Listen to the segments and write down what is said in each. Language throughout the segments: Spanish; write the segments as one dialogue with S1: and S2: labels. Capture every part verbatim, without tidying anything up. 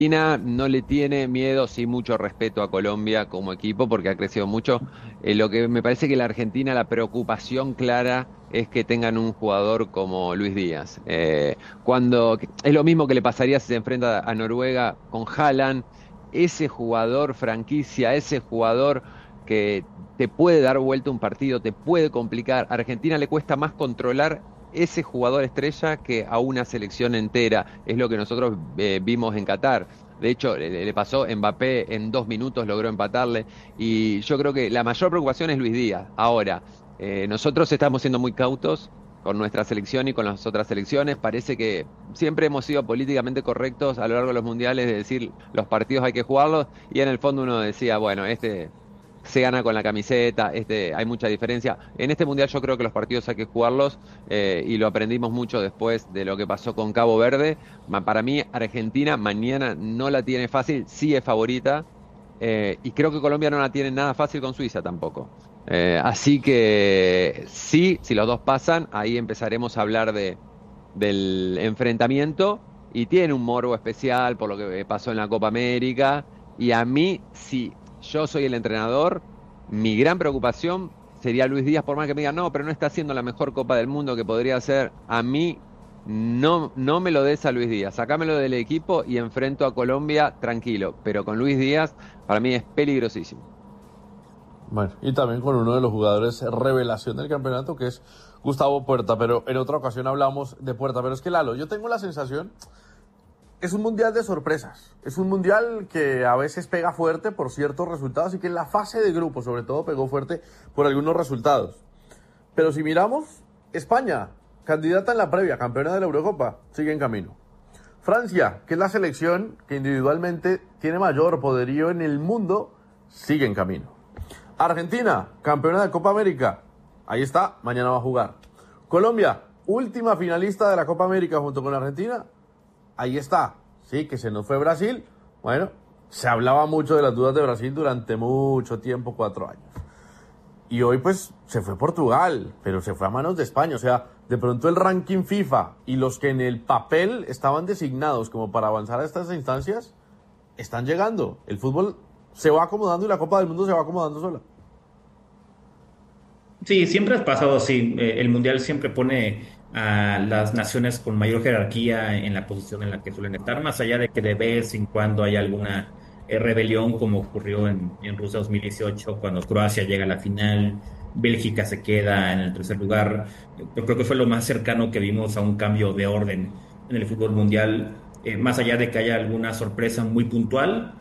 S1: Argentina no le tiene miedo, sí, mucho respeto a Colombia como equipo porque ha crecido mucho. Eh, lo que me parece que la Argentina, la preocupación clara es que tengan un jugador como Luis Díaz. Eh, cuando es lo mismo que le pasaría si se enfrenta a Noruega con Haaland, ese jugador franquicia, ese jugador que te puede dar vuelta un partido, te puede complicar. A Argentina le cuesta más controlar ese jugador estrella que a una selección entera. Es lo que nosotros eh, vimos en Qatar. De hecho, le, le pasó Mbappé en dos minutos, logró empatarle. Y yo creo que la mayor preocupación es Luis Díaz. Ahora, eh, nosotros estamos siendo muy cautos con nuestra selección y con las otras selecciones. Parece que siempre hemos sido políticamente correctos a lo largo de los mundiales de decir los partidos hay que jugarlos y en el fondo uno decía, bueno, este se gana con la camiseta, este, hay mucha diferencia. En este mundial yo creo que los partidos hay que jugarlos eh, y lo aprendimos mucho después de lo que pasó con Cabo Verde. Ma- Para mí, Argentina mañana no la tiene fácil, sí es favorita eh, y creo que Colombia no la tiene nada fácil con Suiza tampoco. Eh, así que sí, si los dos pasan, ahí empezaremos a hablar de, del enfrentamiento y tiene un morbo especial por lo que pasó en la Copa América. Y a mí, si yo soy el entrenador, mi gran preocupación sería Luis Díaz, por más que me digan, no, pero no está haciendo la mejor Copa del Mundo que podría hacer. A mí, no, no me lo des a Luis Díaz, sacámelo del equipo y enfrento a Colombia tranquilo. Pero con Luis Díaz, para mí es peligrosísimo.
S2: Bueno, y también con uno de los jugadores revelación del campeonato, que es Gustavo Puerta, pero en otra ocasión hablamos de Puerta. Pero es que, Lalo, yo tengo la sensación, es un mundial de sorpresas, es un mundial que a veces pega fuerte por ciertos resultados y que en la fase de grupo, sobre todo, pegó fuerte por algunos resultados. Pero si miramos, España, candidata en la previa, campeona de la Eurocopa, sigue en camino. Francia, que es la selección que individualmente tiene mayor poderío en el mundo, sigue en camino. Argentina, campeona de Copa América. Ahí está, mañana va a jugar. Colombia, última finalista de la Copa América junto con Argentina. Ahí está. Sí, que se nos fue Brasil. Bueno, se hablaba mucho de las dudas de Brasil durante mucho tiempo, cuatro años. Y hoy pues se fue Portugal, pero se fue a manos de España. O sea, de pronto el ranking FIFA y los que en el papel estaban designados como para avanzar a estas instancias, están llegando. El fútbol se va acomodando y la Copa del Mundo se va acomodando sola.
S3: Sí, siempre ha pasado así. Eh, el Mundial siempre pone a las naciones con mayor jerarquía en la posición en la que suelen estar, más allá de que de vez en cuando hay alguna eh, rebelión, como ocurrió en, en Rusia dos mil dieciocho, cuando Croacia llega a la final, Bélgica se queda en el tercer lugar. Yo creo que fue lo más cercano que vimos a un cambio de orden en el fútbol mundial, eh, más allá de que haya alguna sorpresa muy puntual.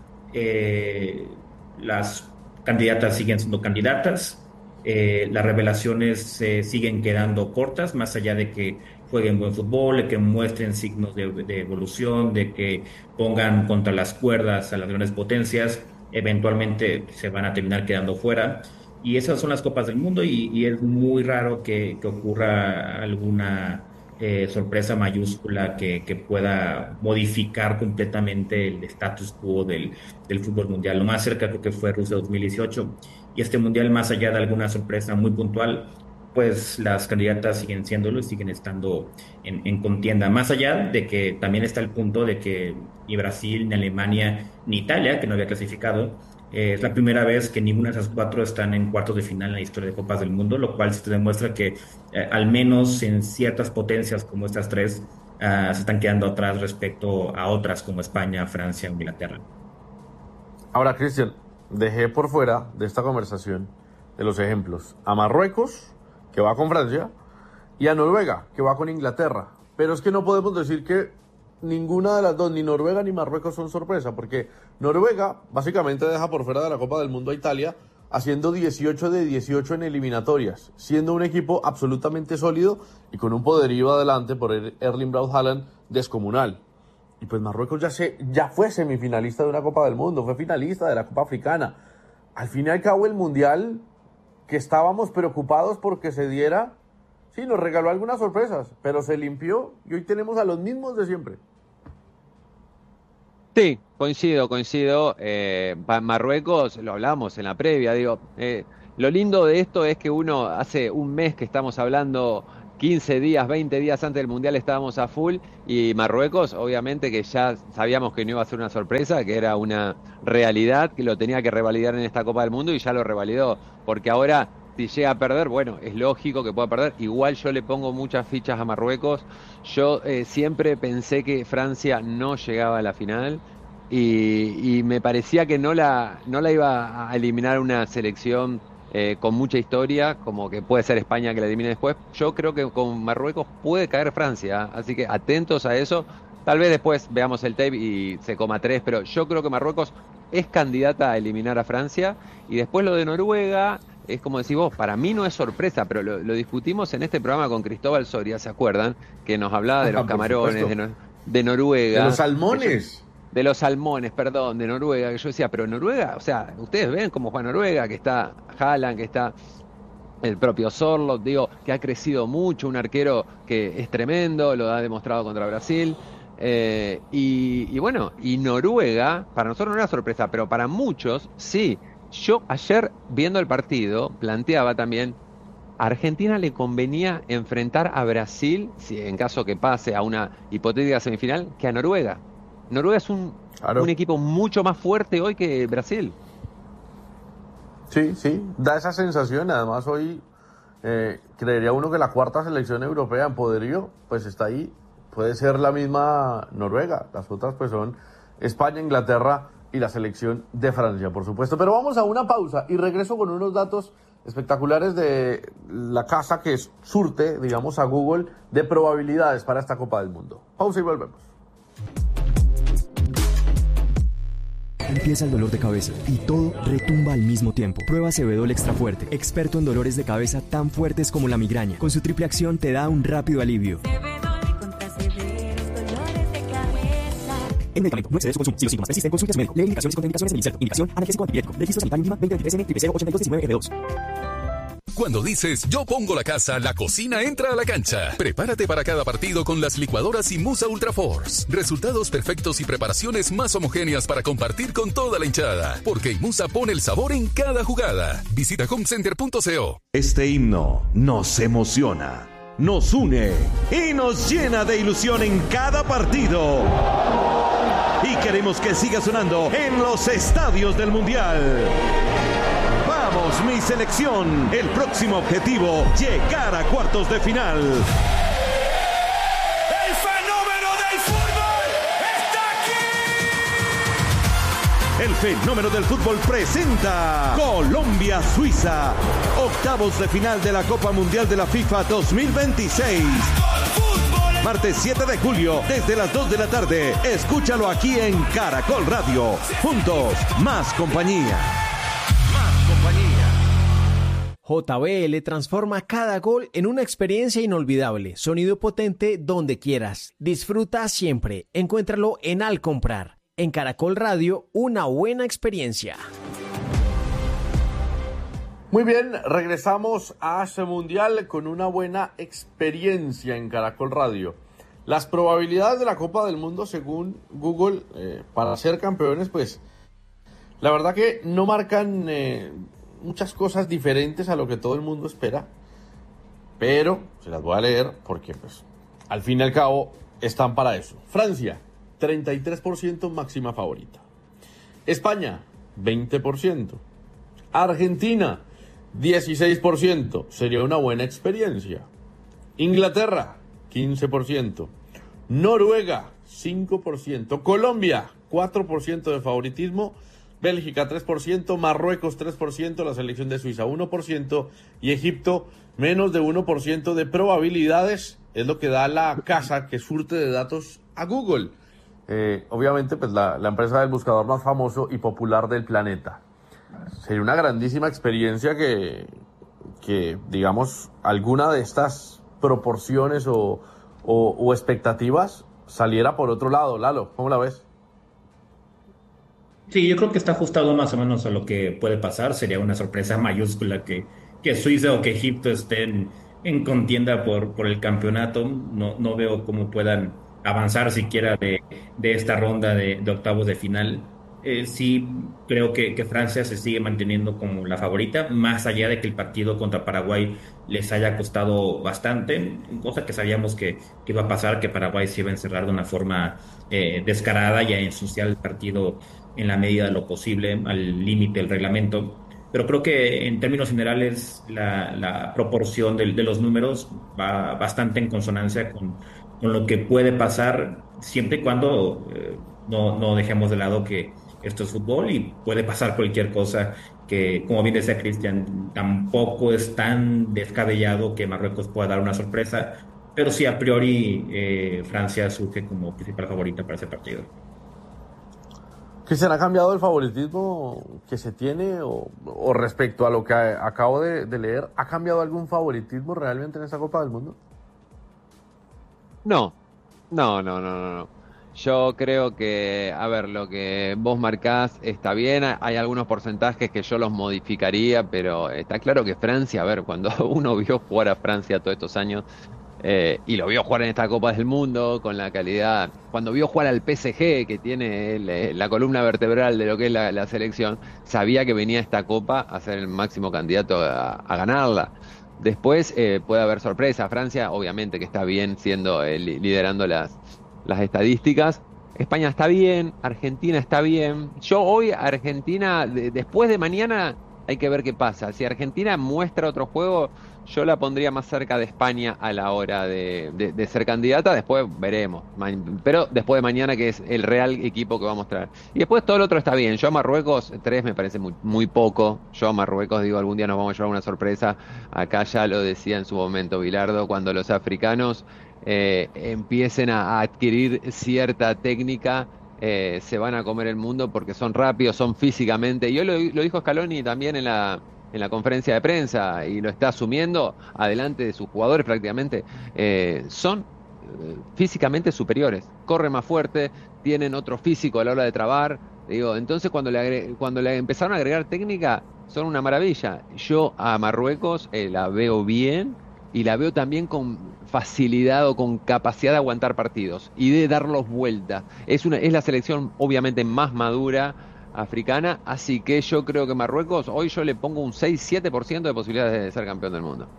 S3: eh, las candidatas siguen siendo candidatas. Eh, las revelaciones se siguen quedando cortas, más allá de que jueguen buen fútbol, de que muestren signos de, de evolución, de que pongan contra las cuerdas a las grandes potencias, eventualmente se van a terminar quedando fuera. Y esas son las copas del mundo y, y es muy raro que, que ocurra alguna eh, sorpresa mayúscula que, que pueda modificar completamente el status quo del, del fútbol mundial. Lo más cerca creo que fue Rusia dos mil dieciocho y este mundial, más allá de alguna sorpresa muy puntual, pues las candidatas siguen siéndolo y siguen estando en, en contienda. Más allá de que también está el punto de que ni Brasil, ni Alemania, ni Italia, que no había clasificado, eh, es la primera vez que ninguna de esas cuatro están en cuartos de final en la historia de Copas del Mundo, lo cual se te demuestra que eh, al menos en ciertas potencias como estas tres, uh, se están quedando atrás respecto a otras como España, Francia o Inglaterra.
S2: Ahora, Cristian, dejé por fuera de esta conversación de los ejemplos a Marruecos, que va con Francia, y a Noruega, que va con Inglaterra. Pero es que no podemos decir que ninguna de las dos, ni Noruega ni Marruecos, son sorpresa, porque Noruega básicamente deja por fuera de la Copa del Mundo a Italia, haciendo dieciocho de dieciocho en eliminatorias, siendo un equipo absolutamente sólido y con un poderío adelante por el Erling Braut Haaland descomunal. Y pues Marruecos ya, se, ya fue semifinalista de una Copa del Mundo, fue finalista de la Copa Africana. Al fin y al cabo el Mundial, que estábamos preocupados porque se diera, sí, nos regaló algunas sorpresas, pero se limpió y hoy tenemos a los mismos de siempre.
S1: Sí, coincido, coincido. Eh, pa- Marruecos, lo hablamos en la previa, digo, eh, lo lindo de esto es que uno hace un mes que estamos hablando quince días, veinte días antes del Mundial estábamos a full, y Marruecos, obviamente que ya sabíamos que no iba a ser una sorpresa, que era una realidad, que lo tenía que revalidar en esta Copa del Mundo y ya lo revalidó, porque ahora si llega a perder, bueno, es lógico que pueda perder, igual yo le pongo muchas fichas a Marruecos. Yo eh, siempre pensé que Francia no llegaba a la final y, y me parecía que no la, no la iba a eliminar una selección eh, con mucha historia, como que puede ser España que la elimine después. Yo creo que con Marruecos puede caer Francia, ¿eh? Así que atentos a eso. Tal vez después veamos el tape y se coma tres, pero yo creo que Marruecos es candidata a eliminar a Francia. Y después lo de Noruega, es como decís vos, para mí no es sorpresa, pero lo, lo discutimos en este programa con Cristóbal Soria, ¿se acuerdan? Que nos hablaba de los
S2: Ah,
S1: camarones, de, no- de Noruega.
S2: De los salmones.
S1: De los salmones, perdón, de Noruega, que yo decía, pero Noruega, o sea, ustedes ven cómo juega Noruega, que está Haaland, que está el propio Sorloth, digo, que ha crecido mucho, un arquero que es tremendo, lo ha demostrado contra Brasil, eh, y, y bueno, y Noruega, para nosotros no era sorpresa, pero para muchos, sí. Yo ayer, viendo el partido, planteaba también, a Argentina le convenía enfrentar a Brasil, si en caso que pase a una hipotética semifinal, que a Noruega. Noruega es un,
S2: Claro.
S1: un equipo mucho más fuerte hoy que Brasil.
S2: Sí, sí, da esa sensación. Además, hoy eh, creería uno que la cuarta selección europea en poderío, pues está ahí. Puede ser la misma Noruega. Las otras, pues son España, Inglaterra y la selección de Francia, por supuesto. Pero vamos a una pausa y regreso con unos datos espectaculares de la casa que surte, digamos, a Google de probabilidades para esta Copa del Mundo. Pausa y volvemos.
S4: Empieza el dolor de cabeza y todo retumba al mismo tiempo. Prueba Cebedol Extra Fuerte, experto en dolores de cabeza tan fuertes como la migraña. Con su triple acción te da un rápido alivio.
S5: Cebedol contra severos dolores de cabeza.
S4: El medicamento no excede su consumo. Si los síntomas persisten, consulte a su médico. Lee indicaciones y contraindicaciones en el inserto. Indicación analgésico antipirético. Registro sanitario INVIMA veinte veintitrés N cero ochenta y dos diecinueve F dos.
S6: Cuando dices yo pongo la casa, la cocina entra a la cancha. Prepárate para cada partido con las licuadoras Imusa Ultra Force. Resultados perfectos y preparaciones más homogéneas para compartir con toda la hinchada. Porque Imusa pone el sabor en cada jugada. Visita homecenter punto co.
S7: Este himno nos emociona, nos une y nos llena de ilusión en cada partido. Y queremos que siga sonando en los estadios del Mundial. Vamos, mi selección. El próximo objetivo, llegar a cuartos de final.
S8: ¡El fenómeno del fútbol está aquí!
S7: El fenómeno del fútbol presenta Colombia-Suiza, octavos de final de la Copa Mundial de la FIFA dos mil veintiséis. Martes siete de julio, desde las dos de la tarde. Escúchalo aquí en Caracol Radio. Juntos, más compañía.
S9: J B L transforma cada gol en una experiencia inolvidable. Sonido potente donde quieras. Disfruta siempre. Encuéntralo en Al Comprar. En Caracol Radio, una buena experiencia.
S2: Muy bien, regresamos a este Mundial con una buena experiencia en Caracol Radio. Las probabilidades de la Copa del Mundo, según Google, eh, para ser campeones, pues, la verdad que no marcan eh, muchas cosas diferentes a lo que todo el mundo espera. Pero se las voy a leer porque, pues, al fin y al cabo, están para eso. Francia, treinta y tres por ciento máxima favorita. España, veinte por ciento. Argentina, dieciséis por ciento, sería una buena experiencia. Inglaterra, quince por ciento. Noruega, cinco por ciento. Colombia, cuatro por ciento de favoritismo. Bélgica, tres por ciento. Marruecos, tres por ciento. La selección de Suiza, uno por ciento. Y Egipto, menos de uno por ciento de probabilidades. Es lo que da la casa que surte de datos a Google. Eh, obviamente, pues la, la empresa del buscador más famoso y popular del planeta. Sería una grandísima experiencia que, que digamos, alguna de estas proporciones o, o, o expectativas saliera por otro lado. Lalo, ¿cómo la ves?
S3: Sí, yo creo que está ajustado más o menos a lo que puede pasar. Sería una sorpresa mayúscula que, que Suiza o que Egipto estén en contienda por, por el campeonato. No, no veo cómo puedan avanzar siquiera de, de esta ronda de, de octavos de final. eh, sí creo que, que Francia se sigue manteniendo como la favorita, más allá de que el partido contra Paraguay les haya costado bastante, cosa que sabíamos que, que iba a pasar, que Paraguay se iba a encerrar de una forma eh, descarada y a ensuciar el partido en la medida de lo posible, al límite del reglamento. Pero creo que en términos generales la, la proporción de, de los números va bastante en consonancia con, con lo que puede pasar siempre y cuando eh, no, no dejemos de lado que esto es fútbol y puede pasar cualquier cosa que, como bien decía Cristian, tampoco es tan descabellado que Marruecos pueda dar una sorpresa, pero sí a priori eh, Francia surge como principal favorita para ese partido.
S2: Cristian, ¿ha cambiado el favoritismo que se tiene o, o respecto a lo que a, acabo de, de leer? ¿Ha cambiado algún favoritismo realmente en esta Copa del Mundo?
S1: No, no, no, no, no, no. Yo creo que, a ver, lo que vos marcás está bien, hay algunos porcentajes que yo los modificaría, pero está claro que Francia, a ver, cuando uno vio jugar a Francia todos estos años, eh, y lo vio jugar en esta Copa del Mundo con la calidad, cuando vio jugar al P S G, que tiene el, la columna vertebral de lo que es la, la selección, sabía que venía esta Copa a ser el máximo candidato a, a ganarla. Después eh, puede haber sorpresa. Francia, obviamente, que está bien siendo eh, liderando las, las estadísticas. España está bien, Argentina está bien. Yo hoy, Argentina, de, después de mañana, hay que ver qué pasa. Si Argentina muestra otro juego, yo la pondría más cerca de España a la hora de, de, de ser candidata. Después veremos. Pero después de mañana, que es el real equipo que va a mostrar. Y después todo lo otro está bien. Yo a Marruecos, tres me parece muy, muy poco. Yo a Marruecos digo, algún día nos vamos a llevar una sorpresa. Acá ya lo decía en su momento Bilardo, cuando los africanos eh, empiecen a, a adquirir cierta técnica, eh, se van a comer el mundo porque son rápidos, son físicamente. Y yo lo, lo dijo Scaloni también en la... en la conferencia de prensa, y lo está asumiendo adelante de sus jugadores prácticamente, eh, son eh, físicamente superiores, corren más fuerte, tienen otro físico a la hora de trabar, digo, entonces cuando le, agre- cuando le empezaron a agregar técnica, son una maravilla. Yo a Marruecos eh, la veo bien, y la veo también con facilidad o con capacidad de aguantar partidos y de darlos vueltas. Es, una, es la selección obviamente más madura africana, así que yo creo que Marruecos, hoy yo le pongo un seis siete por ciento de posibilidades de ser campeón del mundo.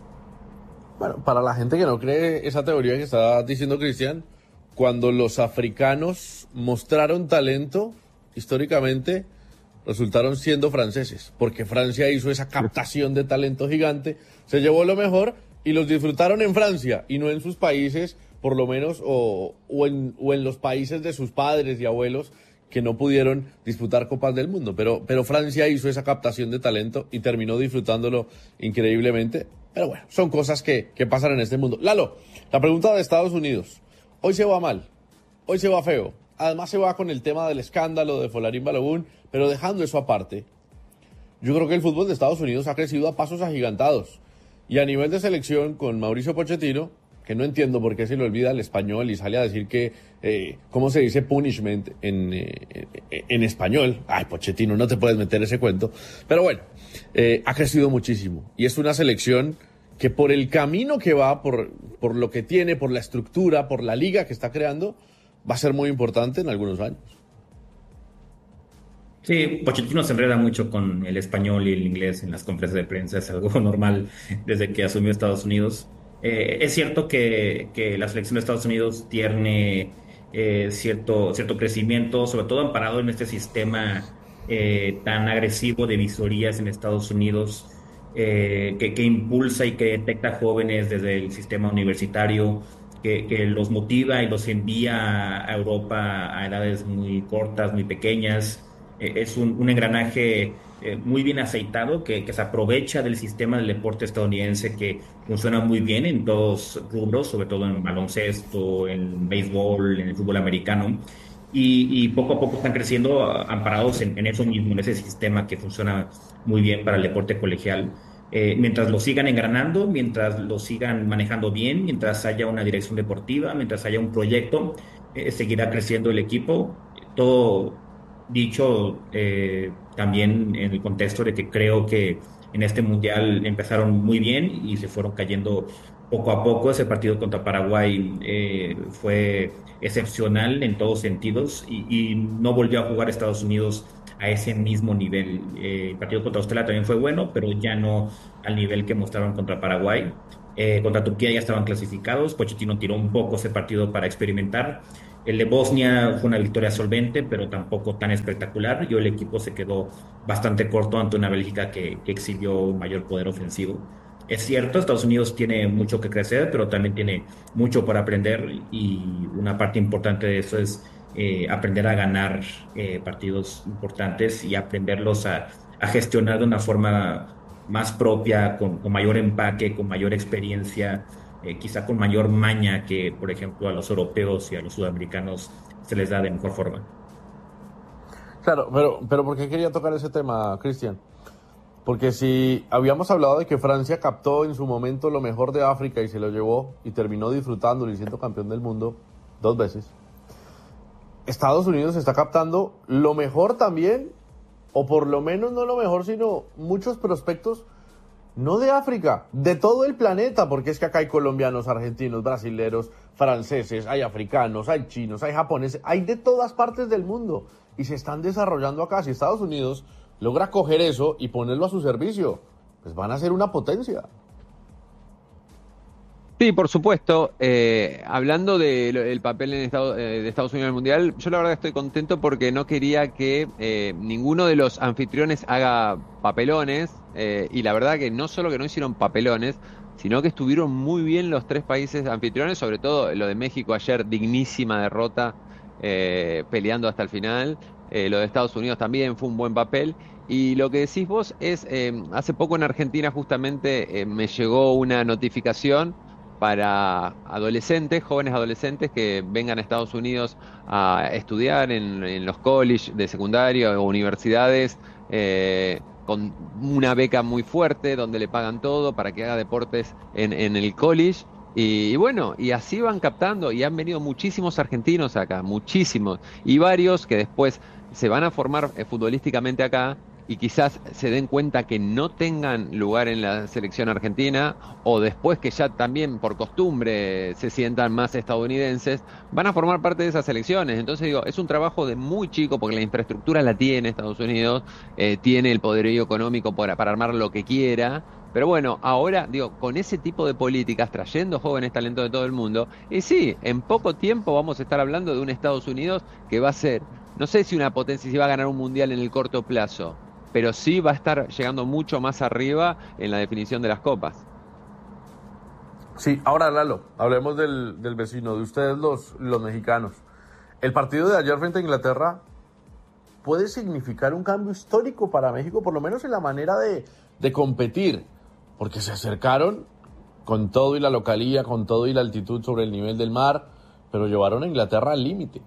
S2: Bueno, para la gente que no cree esa teoría que está diciendo Cristian, cuando los africanos mostraron talento, históricamente resultaron siendo franceses, porque Francia hizo esa captación de talento gigante, se llevó lo mejor y los disfrutaron en Francia y no en sus países, por lo menos, o, o, en, o en los países de sus padres y abuelos, que no pudieron disputar Copas del Mundo, pero, pero Francia hizo esa captación de talento y terminó disfrutándolo increíblemente. Pero bueno, son cosas que, que pasan en este mundo. Lalo, la pregunta de Estados Unidos. Hoy se va mal, hoy se va feo. Además se va con el tema del escándalo de Folarín Balogun, pero dejando eso aparte, yo creo que el fútbol de Estados Unidos ha crecido a pasos agigantados. Y a nivel de selección, con Mauricio Pochettino, que no entiendo por qué se le olvida el español y sale a decir que, eh, ¿cómo se dice punishment en, eh, en español? Ay, Pochettino, no te puedes meter ese cuento. Pero bueno, eh, ha crecido muchísimo. Y es una selección que por el camino que va, por, por lo que tiene, por la estructura, por la liga que está creando, va a ser muy importante en algunos años.
S3: Sí, Pochettino se enreda mucho con el español y el inglés en las conferencias de prensa, es algo normal desde que asumió Estados Unidos. Eh, es cierto que, que la selección de Estados Unidos tiene eh, cierto, cierto crecimiento, sobre todo amparado en este sistema eh, tan agresivo de visorías en Estados Unidos, eh, que, que impulsa y que detecta jóvenes desde el sistema universitario, que, que los motiva y los envía a Europa a edades muy cortas, muy pequeñas. Eh, es un, un engranaje Eh, muy bien aceitado, que, que se aprovecha del sistema del deporte estadounidense, que funciona muy bien en todos rubros, sobre todo en baloncesto, en béisbol, en el fútbol americano, y, y poco a poco están creciendo amparados en, en eso mismo, en ese sistema que funciona muy bien para el deporte colegial. Eh, mientras lo sigan engranando, mientras lo sigan manejando bien, mientras haya una dirección deportiva, mientras haya un proyecto, eh, seguirá creciendo el equipo. Todo dicho eh, también en el contexto de que creo que en este mundial empezaron muy bien y se fueron cayendo poco a poco. Ese partido contra Paraguay eh, fue excepcional en todos sentidos y, y no volvió a jugar Estados Unidos a ese mismo nivel. Eh, el partido contra Australia también fue bueno, pero ya no al nivel que mostraron contra Paraguay. Eh, contra Turquía ya estaban clasificados. Pochettino tiró un poco ese partido para experimentar. El de Bosnia fue una victoria solvente, pero tampoco tan espectacular. Y el equipo se quedó bastante corto ante una Bélgica que, que exhibió un mayor poder ofensivo. Es cierto, Estados Unidos tiene mucho que crecer, pero también tiene mucho por aprender y una parte importante de eso es eh, aprender a ganar eh, partidos importantes y aprenderlos a, a gestionar de una forma más propia, con, con mayor empaque, con mayor experiencia, eh, quizá con mayor maña que, por ejemplo, a los europeos y a los sudamericanos se les da de mejor forma.
S2: Claro, pero, pero ¿por qué quería tocar ese tema, Cristian? Porque si habíamos hablado de que Francia captó en su momento lo mejor de África y se lo llevó y terminó disfrutándolo y siendo campeón del mundo dos veces, Estados Unidos está captando lo mejor también, o por lo menos no lo mejor, sino muchos prospectos, no de África, de todo el planeta, porque es que acá hay colombianos, argentinos, brasileros, franceses, hay africanos, hay chinos, hay japoneses, hay de todas partes del mundo y se están desarrollando acá. Si Estados Unidos logra coger eso y ponerlo a su servicio, pues van a ser una potencia.
S1: Sí, por supuesto. Eh, hablando del de papel en Estado, eh, de Estados Unidos en el Mundial, yo la verdad estoy contento porque no quería que eh, ninguno de los anfitriones haga papelones, eh, y la verdad que no solo que no hicieron papelones, sino que estuvieron muy bien los tres países anfitriones, sobre todo lo de México ayer, dignísima derrota, eh, peleando hasta el final. Eh, lo de Estados Unidos también fue un buen papel. Y lo que decís vos es, eh, hace poco en Argentina justamente eh, me llegó una notificación para adolescentes, jóvenes adolescentes que vengan a Estados Unidos a estudiar en, en los colleges de secundaria o universidades, eh, con una beca muy fuerte donde le pagan todo para que haga deportes en, en el college. Y, y bueno, y así van captando y han venido muchísimos argentinos acá, muchísimos, y varios que después se van a formar eh, futbolísticamente acá y quizás se den cuenta que no tengan lugar en la selección argentina, o después que ya también por costumbre se sientan más estadounidenses, van a formar parte de esas selecciones. Entonces digo, es un trabajo de muy chico porque la infraestructura la tiene Estados Unidos, eh, tiene el poderío económico para, para armar lo que quiera. Pero bueno, ahora, digo, con ese tipo de políticas, trayendo jóvenes talentos de todo el mundo, y sí, en poco tiempo vamos a estar hablando de un Estados Unidos que va a ser, no sé si una potencia, si va a ganar un mundial en el corto plazo, pero sí va a estar llegando mucho más arriba en la definición de las copas.
S2: Sí, ahora Lalo, hablemos del, del vecino, de ustedes los, los mexicanos. El partido de ayer frente a Inglaterra puede significar un cambio histórico para México, por lo menos en la manera de, de competir, porque se acercaron con todo y la localía, con todo y la altitud sobre el nivel del mar, pero llevaron a Inglaterra al límite.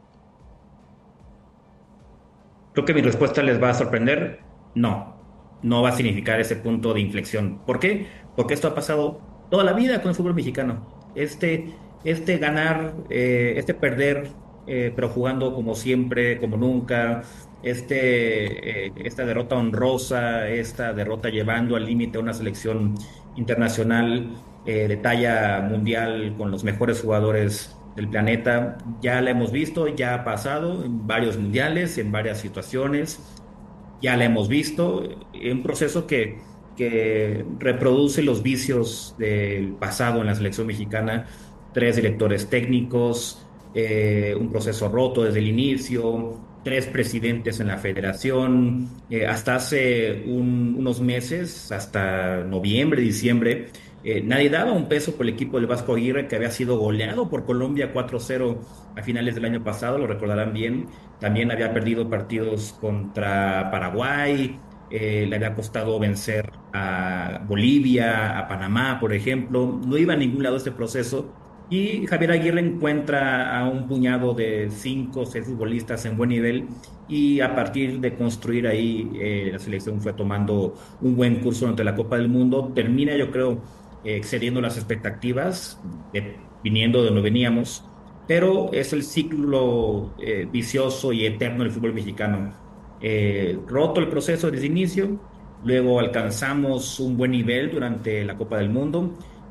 S3: Creo que mi respuesta les va a sorprender. No, no va a significar ese punto de inflexión. ¿Por qué? Porque esto ha pasado toda la vida con el fútbol mexicano. Este, este ganar, eh, este perder, eh, pero jugando como siempre, como nunca, este, eh, esta derrota honrosa, esta derrota llevando al límite a una selección internacional eh, de talla mundial con los mejores jugadores del planeta, ya la hemos visto, ya ha pasado en varios mundiales, en varias situaciones. Ya la hemos visto, un proceso que, que reproduce los vicios del pasado en la selección mexicana. Tres directores técnicos, eh, un proceso roto desde el inicio, tres presidentes en la federación. Eh, hasta hace un, unos meses, hasta noviembre, diciembre, eh, nadie daba un peso por el equipo del Vasco Aguirre, que había sido goleado por Colombia cuatro cero a finales del año pasado, lo recordarán bien. También había perdido partidos contra Paraguay, eh, le había costado vencer a Bolivia, a Panamá, por ejemplo. No iba a ningún lado este proceso. Y Javier Aguirre encuentra a un puñado de cinco o seis futbolistas en buen nivel, y a partir de construir ahí, eh, la selección fue tomando un buen curso durante la Copa del Mundo. Termina, yo creo, eh, excediendo las expectativas, eh, viniendo de donde veníamos. Pero es el ciclo eh, vicioso y eterno del fútbol mexicano. Eh, roto el proceso desde el inicio, luego alcanzamos un buen nivel durante la Copa del Mundo,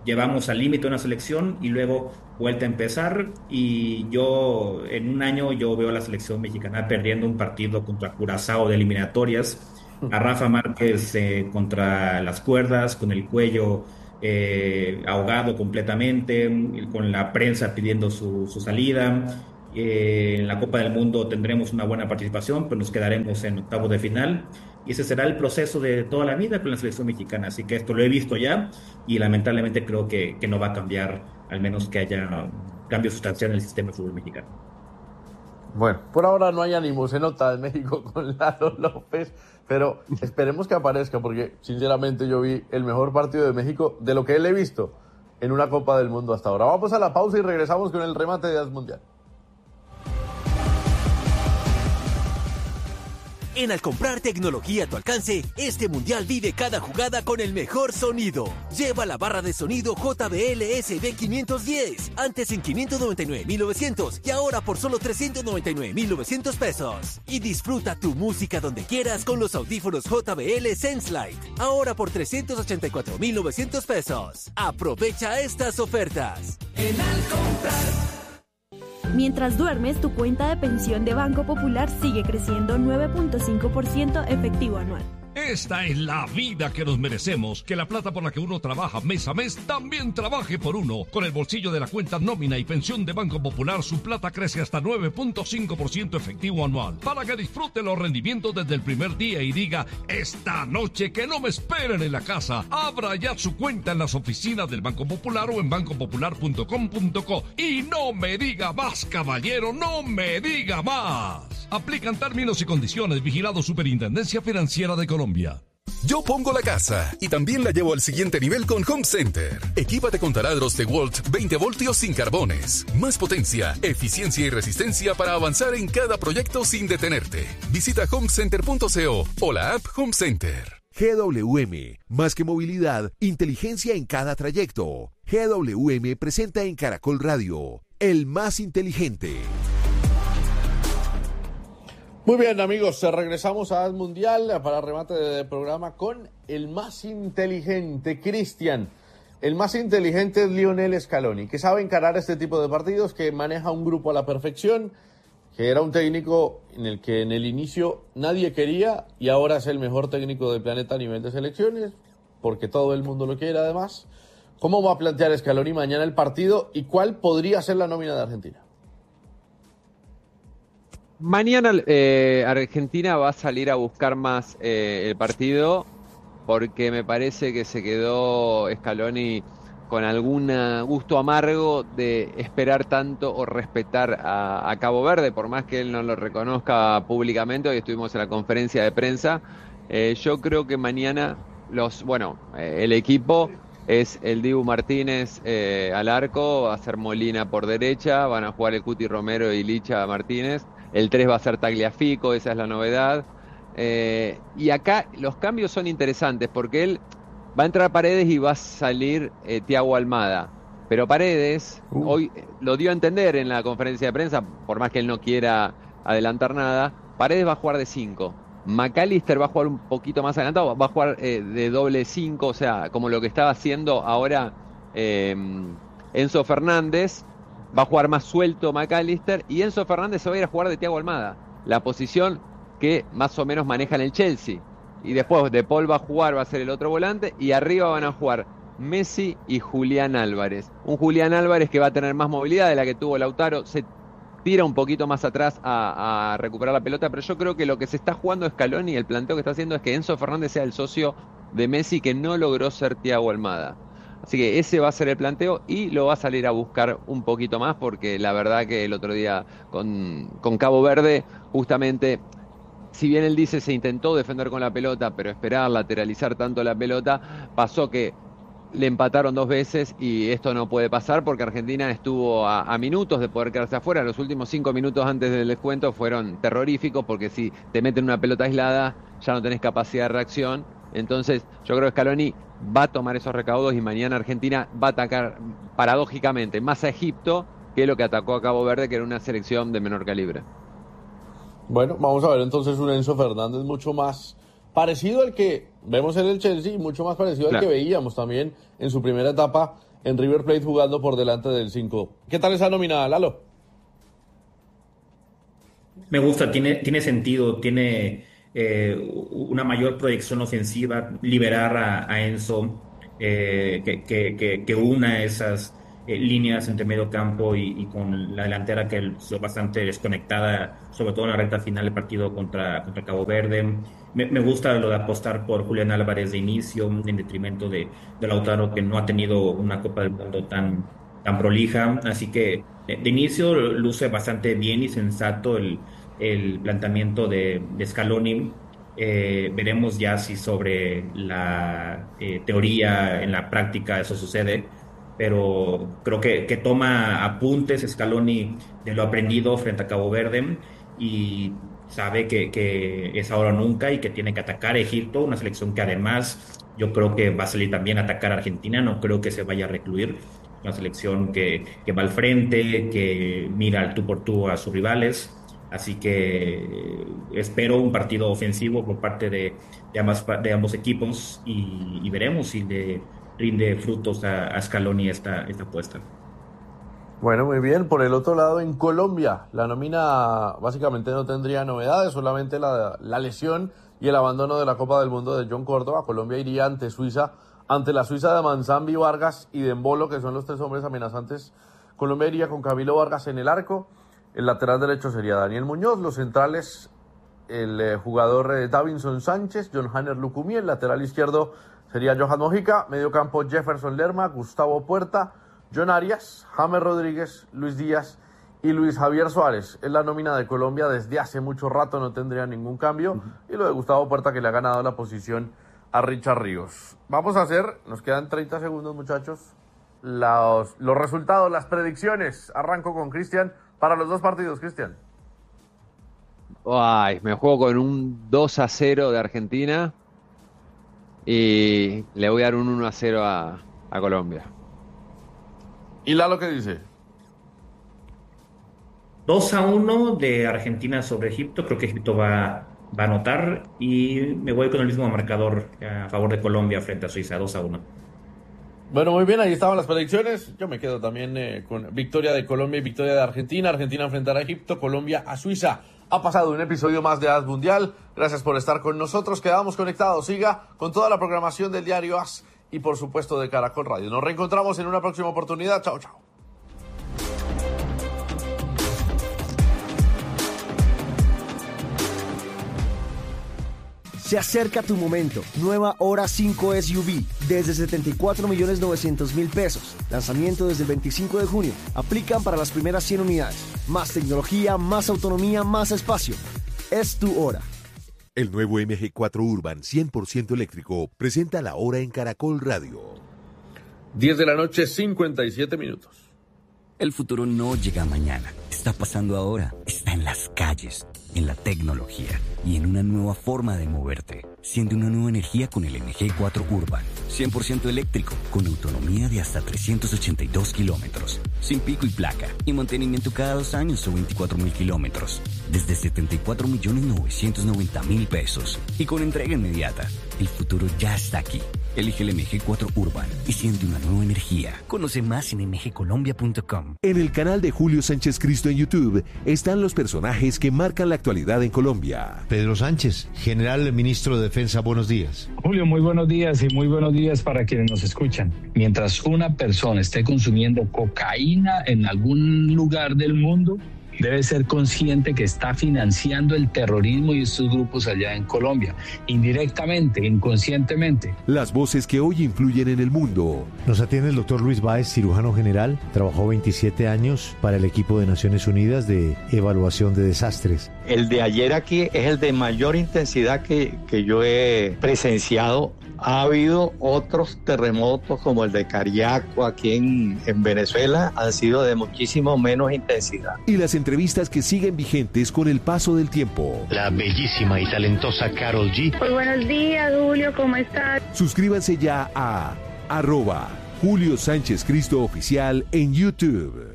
S3: llevamos al límite una selección y luego vuelta a empezar, y yo en un año yo veo a la selección mexicana perdiendo un partido contra Curazao de eliminatorias, a Rafa Márquez eh, contra las cuerdas, con el cuello eh, ahogado completamente, con la prensa pidiendo su, su salida. Eh, en la Copa del Mundo tendremos una buena participación, pero nos quedaremos en octavos de final. Y ese será el proceso de toda la vida con la selección mexicana. Así que esto lo he visto ya y lamentablemente creo que, que no va a cambiar, al menos que haya un cambio sustancial en el sistema de fútbol mexicano.
S2: Bueno, por ahora no hay ánimo, se nota en México con Lalo López, pero esperemos que aparezca, porque sinceramente yo vi el mejor partido de México de lo que él he visto en una Copa del Mundo hasta ahora. Vamos a la pausa y regresamos con el remate de As Mundial.
S10: En Al comprar tecnología a tu alcance, este mundial vive cada jugada con el mejor sonido. Lleva la barra de sonido J B L S B quinientos diez, antes en quinientos noventa y nueve mil novecientos y ahora por solo trescientos noventa y nueve mil novecientos pesos. Y disfruta tu música donde quieras con los audífonos J B L Senselite, ahora por trescientos ochenta y cuatro mil novecientos pesos. Aprovecha estas ofertas.
S8: En Al comprar.
S5: Mientras duermes, tu cuenta de pensión de Banco Popular sigue creciendo nueve punto cinco por ciento efectivo anual.
S11: Esta es la vida que nos merecemos, que la plata por la que uno trabaja mes a mes también trabaje por uno. Con el bolsillo de la cuenta nómina y pensión de Banco Popular, su plata crece hasta nueve punto cinco por ciento efectivo anual, para que disfrute los rendimientos desde el primer día y diga, esta noche que no me esperen en la casa. Abra ya su cuenta en las oficinas del Banco Popular o en banco popular punto com punto co. Y no me diga más, caballero, no me diga más. Aplican términos y condiciones. Vigilado Superintendencia Financiera de Colombia.
S6: Yo pongo la casa y también la llevo al siguiente nivel con Home Center. Equípate con taladros DeWalt veinte voltios sin carbones. Más potencia, eficiencia y resistencia para avanzar en cada proyecto sin detenerte. Visita home center punto co o la app Home Center.
S12: G W M, más que movilidad, inteligencia en cada trayecto. G W M presenta en Caracol Radio, el más inteligente.
S2: Muy bien, amigos, regresamos a As Mundial para remate de programa con el más inteligente, Cristian. El más inteligente es Lionel Scaloni, que sabe encarar este tipo de partidos, que maneja un grupo a la perfección, que era un técnico en el que en el inicio nadie quería y ahora es el mejor técnico del planeta a nivel de selecciones, porque todo el mundo lo quiere además. ¿Cómo va a plantear Scaloni mañana el partido y cuál podría ser la nómina de Argentina?
S1: Mañana eh, Argentina va a salir a buscar más eh, el partido, porque me parece que se quedó Scaloni con algún gusto amargo de esperar tanto o respetar a, a Cabo Verde, por más que él no lo reconozca públicamente. Hoy estuvimos en la conferencia de prensa. Eh, yo creo que mañana los, bueno, eh, el equipo es el Dibu Martínez eh, al arco, va a ser Molina por derecha, van a jugar el Cuti Romero y Licha Martínez. El tres va a ser Tagliafico, esa es la novedad. Eh, y acá los cambios son interesantes porque él va a entrar Paredes y va a salir eh, Thiago Almada. Pero Paredes uh. hoy lo dio a entender en la conferencia de prensa, por más que él no quiera adelantar nada, Paredes va a jugar de cinco. McAllister va a jugar un poquito más adelantado, va a jugar eh, de doble cinco, o sea, como lo que estaba haciendo ahora eh, Enzo Fernández. Va a jugar más suelto McAllister y Enzo Fernández se va a ir a jugar de Thiago Almada, la posición que más o menos maneja en el Chelsea. Y después De Paul va a jugar, va a ser el otro volante, y arriba van a jugar Messi y Julián Álvarez. Un Julián Álvarez que va a tener más movilidad de la que tuvo Lautaro, se tira un poquito más atrás a, a recuperar la pelota, pero yo creo que lo que se está jugando Scaloni, el planteo que está haciendo es que Enzo Fernández sea el socio de Messi, que no logró ser Thiago Almada. Así que ese va a ser el planteo y lo va a salir a buscar un poquito más, porque la verdad que el otro día con, con Cabo Verde, justamente, si bien él dice se intentó defender con la pelota, pero esperar, lateralizar tanto la pelota, pasó que le empataron dos veces y esto no puede pasar porque Argentina estuvo a, a minutos de poder quedarse afuera. Los últimos cinco minutos antes del descuento fueron terroríficos porque si te meten una pelota aislada ya no tenés capacidad de reacción. Entonces yo creo que Scaloni va a tomar esos recaudos y mañana Argentina va a atacar paradójicamente más a Egipto que lo que atacó a Cabo Verde, que era una selección de menor calibre.
S2: Bueno, vamos a ver entonces un Enzo Fernández mucho más parecido al que vemos en el Chelsea y mucho más parecido claro. al que veíamos también en su primera etapa en River Plate jugando por delante del cinco. ¿Qué tal esa nómina, Lalo?
S3: Me gusta, tiene, tiene sentido, tiene eh, una mayor proyección ofensiva, liberar a, a Enzo, eh, que, que, que, que una esas eh, líneas entre medio campo y, y con la delantera que es bastante desconectada, sobre todo en la recta final del partido contra, contra Cabo Verde. Me, me gusta lo de apostar por Julián Álvarez de inicio, en detrimento de, de Lautaro, que no ha tenido una Copa del Mundo tan, tan prolija. Así que de, de inicio luce bastante bien y sensato el, el planteamiento de, de Scaloni. Eh, veremos ya si sobre la eh, teoría en la práctica eso sucede, pero creo que, que toma apuntes Scaloni de lo aprendido frente a Cabo Verde y sabe que, que es ahora o nunca y que tiene que atacar a Egipto, una selección que además yo creo que va a salir también a atacar a Argentina, no creo que se vaya a recluir, una selección que, que va al frente, que mira al tú por tú a sus rivales. Así que espero un partido ofensivo por parte de, de, ambas, de ambos equipos y, y veremos si le rinde frutos a, a Scaloni esta, esta apuesta.
S2: Bueno, muy bien. Por el otro lado, en Colombia, la nómina básicamente no tendría novedades, solamente la, la lesión y el abandono de la Copa del Mundo de John Córdoba. Colombia iría ante Suiza, ante la Suiza de Manzambi, Vargas y Dembolo, que son los tres hombres amenazantes. Colombia iría con Camilo Vargas en el arco. El lateral derecho sería Daniel Muñoz, los centrales, el eh, jugador eh, Davinson Sánchez, John Hanner Lucumí, el lateral izquierdo sería Johan Mojica, medio campo Jefferson Lerma, Gustavo Puerta, John Arias, James Rodríguez, Luis Díaz y Luis Javier Suárez. Es la nómina de Colombia desde hace mucho rato, no tendría ningún cambio. Uh-huh. Y lo de Gustavo Puerta, que le ha ganado la posición a Richard Ríos. Vamos a hacer, nos quedan treinta segundos, muchachos, los, los resultados, las predicciones. Arranco con Cristian. Para los dos partidos, Cristian.
S1: Ay, me juego con un dos a cero de Argentina y le voy a dar un uno a cero a, a Colombia.
S2: ¿Y Lalo qué dice?
S3: dos a uno de Argentina sobre Egipto. Creo que Egipto va, va a anotar y me voy con el mismo marcador a favor de Colombia frente a Suiza, dos a uno.
S2: Bueno, muy bien, ahí estaban las predicciones. Yo me quedo también eh, con victoria de Colombia y victoria de Argentina. Argentina enfrentará a Egipto, Colombia a Suiza. Ha pasado un episodio más de A S Mundial. Gracias por estar con nosotros. Quedamos conectados. Siga con toda la programación del diario A S y por supuesto de Caracol Radio. Nos reencontramos en una próxima oportunidad. Chao, chao.
S9: Se acerca tu momento. Nueva Hora cinco S U V desde setenta y cuatro millones novecientos mil pesos. Lanzamiento desde el veinticinco de junio. Aplican para las primeras cien unidades. Más tecnología, más autonomía, más espacio. Es tu hora.
S12: El nuevo M G cuatro Urban cien por ciento eléctrico presenta la hora en Caracol Radio.
S2: diez de la noche, cincuenta y siete minutos.
S13: El futuro no llega mañana. Está pasando ahora. Está en las calles, en la tecnología y en una nueva forma de moverte. Siente una nueva energía con el M G cuatro Urban. cien por ciento eléctrico, con autonomía de hasta trescientos ochenta y dos kilómetros. Sin pico y placa. Y mantenimiento cada dos años o veinticuatro mil kilómetros. Desde setenta y cuatro millones novecientos noventa mil pesos. Y con entrega inmediata. El futuro ya está aquí. Elige el M G cuatro Urban y siente una nueva energía. Conoce más en m g colombia punto com.
S12: En el canal de Julio Sánchez Cristo en YouTube están los personajes que marcan la actualidad en Colombia.
S14: Pedro Sánchez, general ministro de Defensa, buenos días.
S15: Julio, muy buenos días y muy buenos días para quienes nos escuchan. Mientras una persona esté consumiendo cocaína en algún lugar del mundo, debe ser consciente que está financiando el terrorismo y estos grupos allá en Colombia, indirectamente, inconscientemente.
S12: Las voces que hoy influyen en el mundo.
S14: Nos atiende el doctor Luis Báez, cirujano general. Trabajó veintisiete años para el equipo de Naciones Unidas de evaluación de desastres.
S16: El de ayer aquí es el de mayor intensidad que, que yo he presenciado. Ha habido otros terremotos como el de Cariaco aquí en, en Venezuela, han sido de muchísimo menos intensidad.
S12: Y las entrevistas que siguen vigentes con el paso del tiempo.
S14: La bellísima y talentosa Karol G.
S17: Pues buenos días, Julio, ¿cómo estás?
S12: Suscríbanse ya a arroba Julio Sánchez Cristo Oficial en YouTube.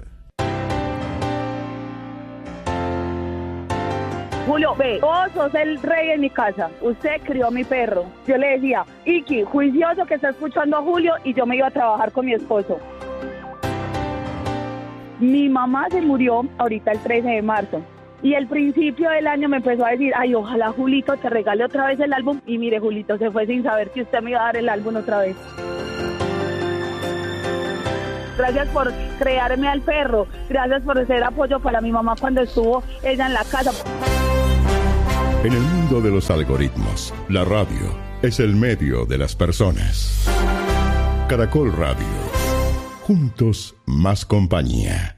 S17: Julio, ve, vos sos el rey en mi casa. Usted crió a mi perro. Yo le decía, Iki, juicioso que está escuchando a Julio, y yo me iba a trabajar con mi esposo. Mi mamá se murió ahorita el trece de marzo. Y el principio del año me empezó a decir, ay, ojalá Julito te regale otra vez el álbum. Y mire, Julito se fue sin saber que usted me iba a dar el álbum otra vez. Gracias por crearme al perro. Gracias por ser apoyo para mi mamá cuando estuvo ella en la casa.
S18: En el mundo de los algoritmos, la radio es el medio de las personas. Caracol Radio. Juntos, más compañía.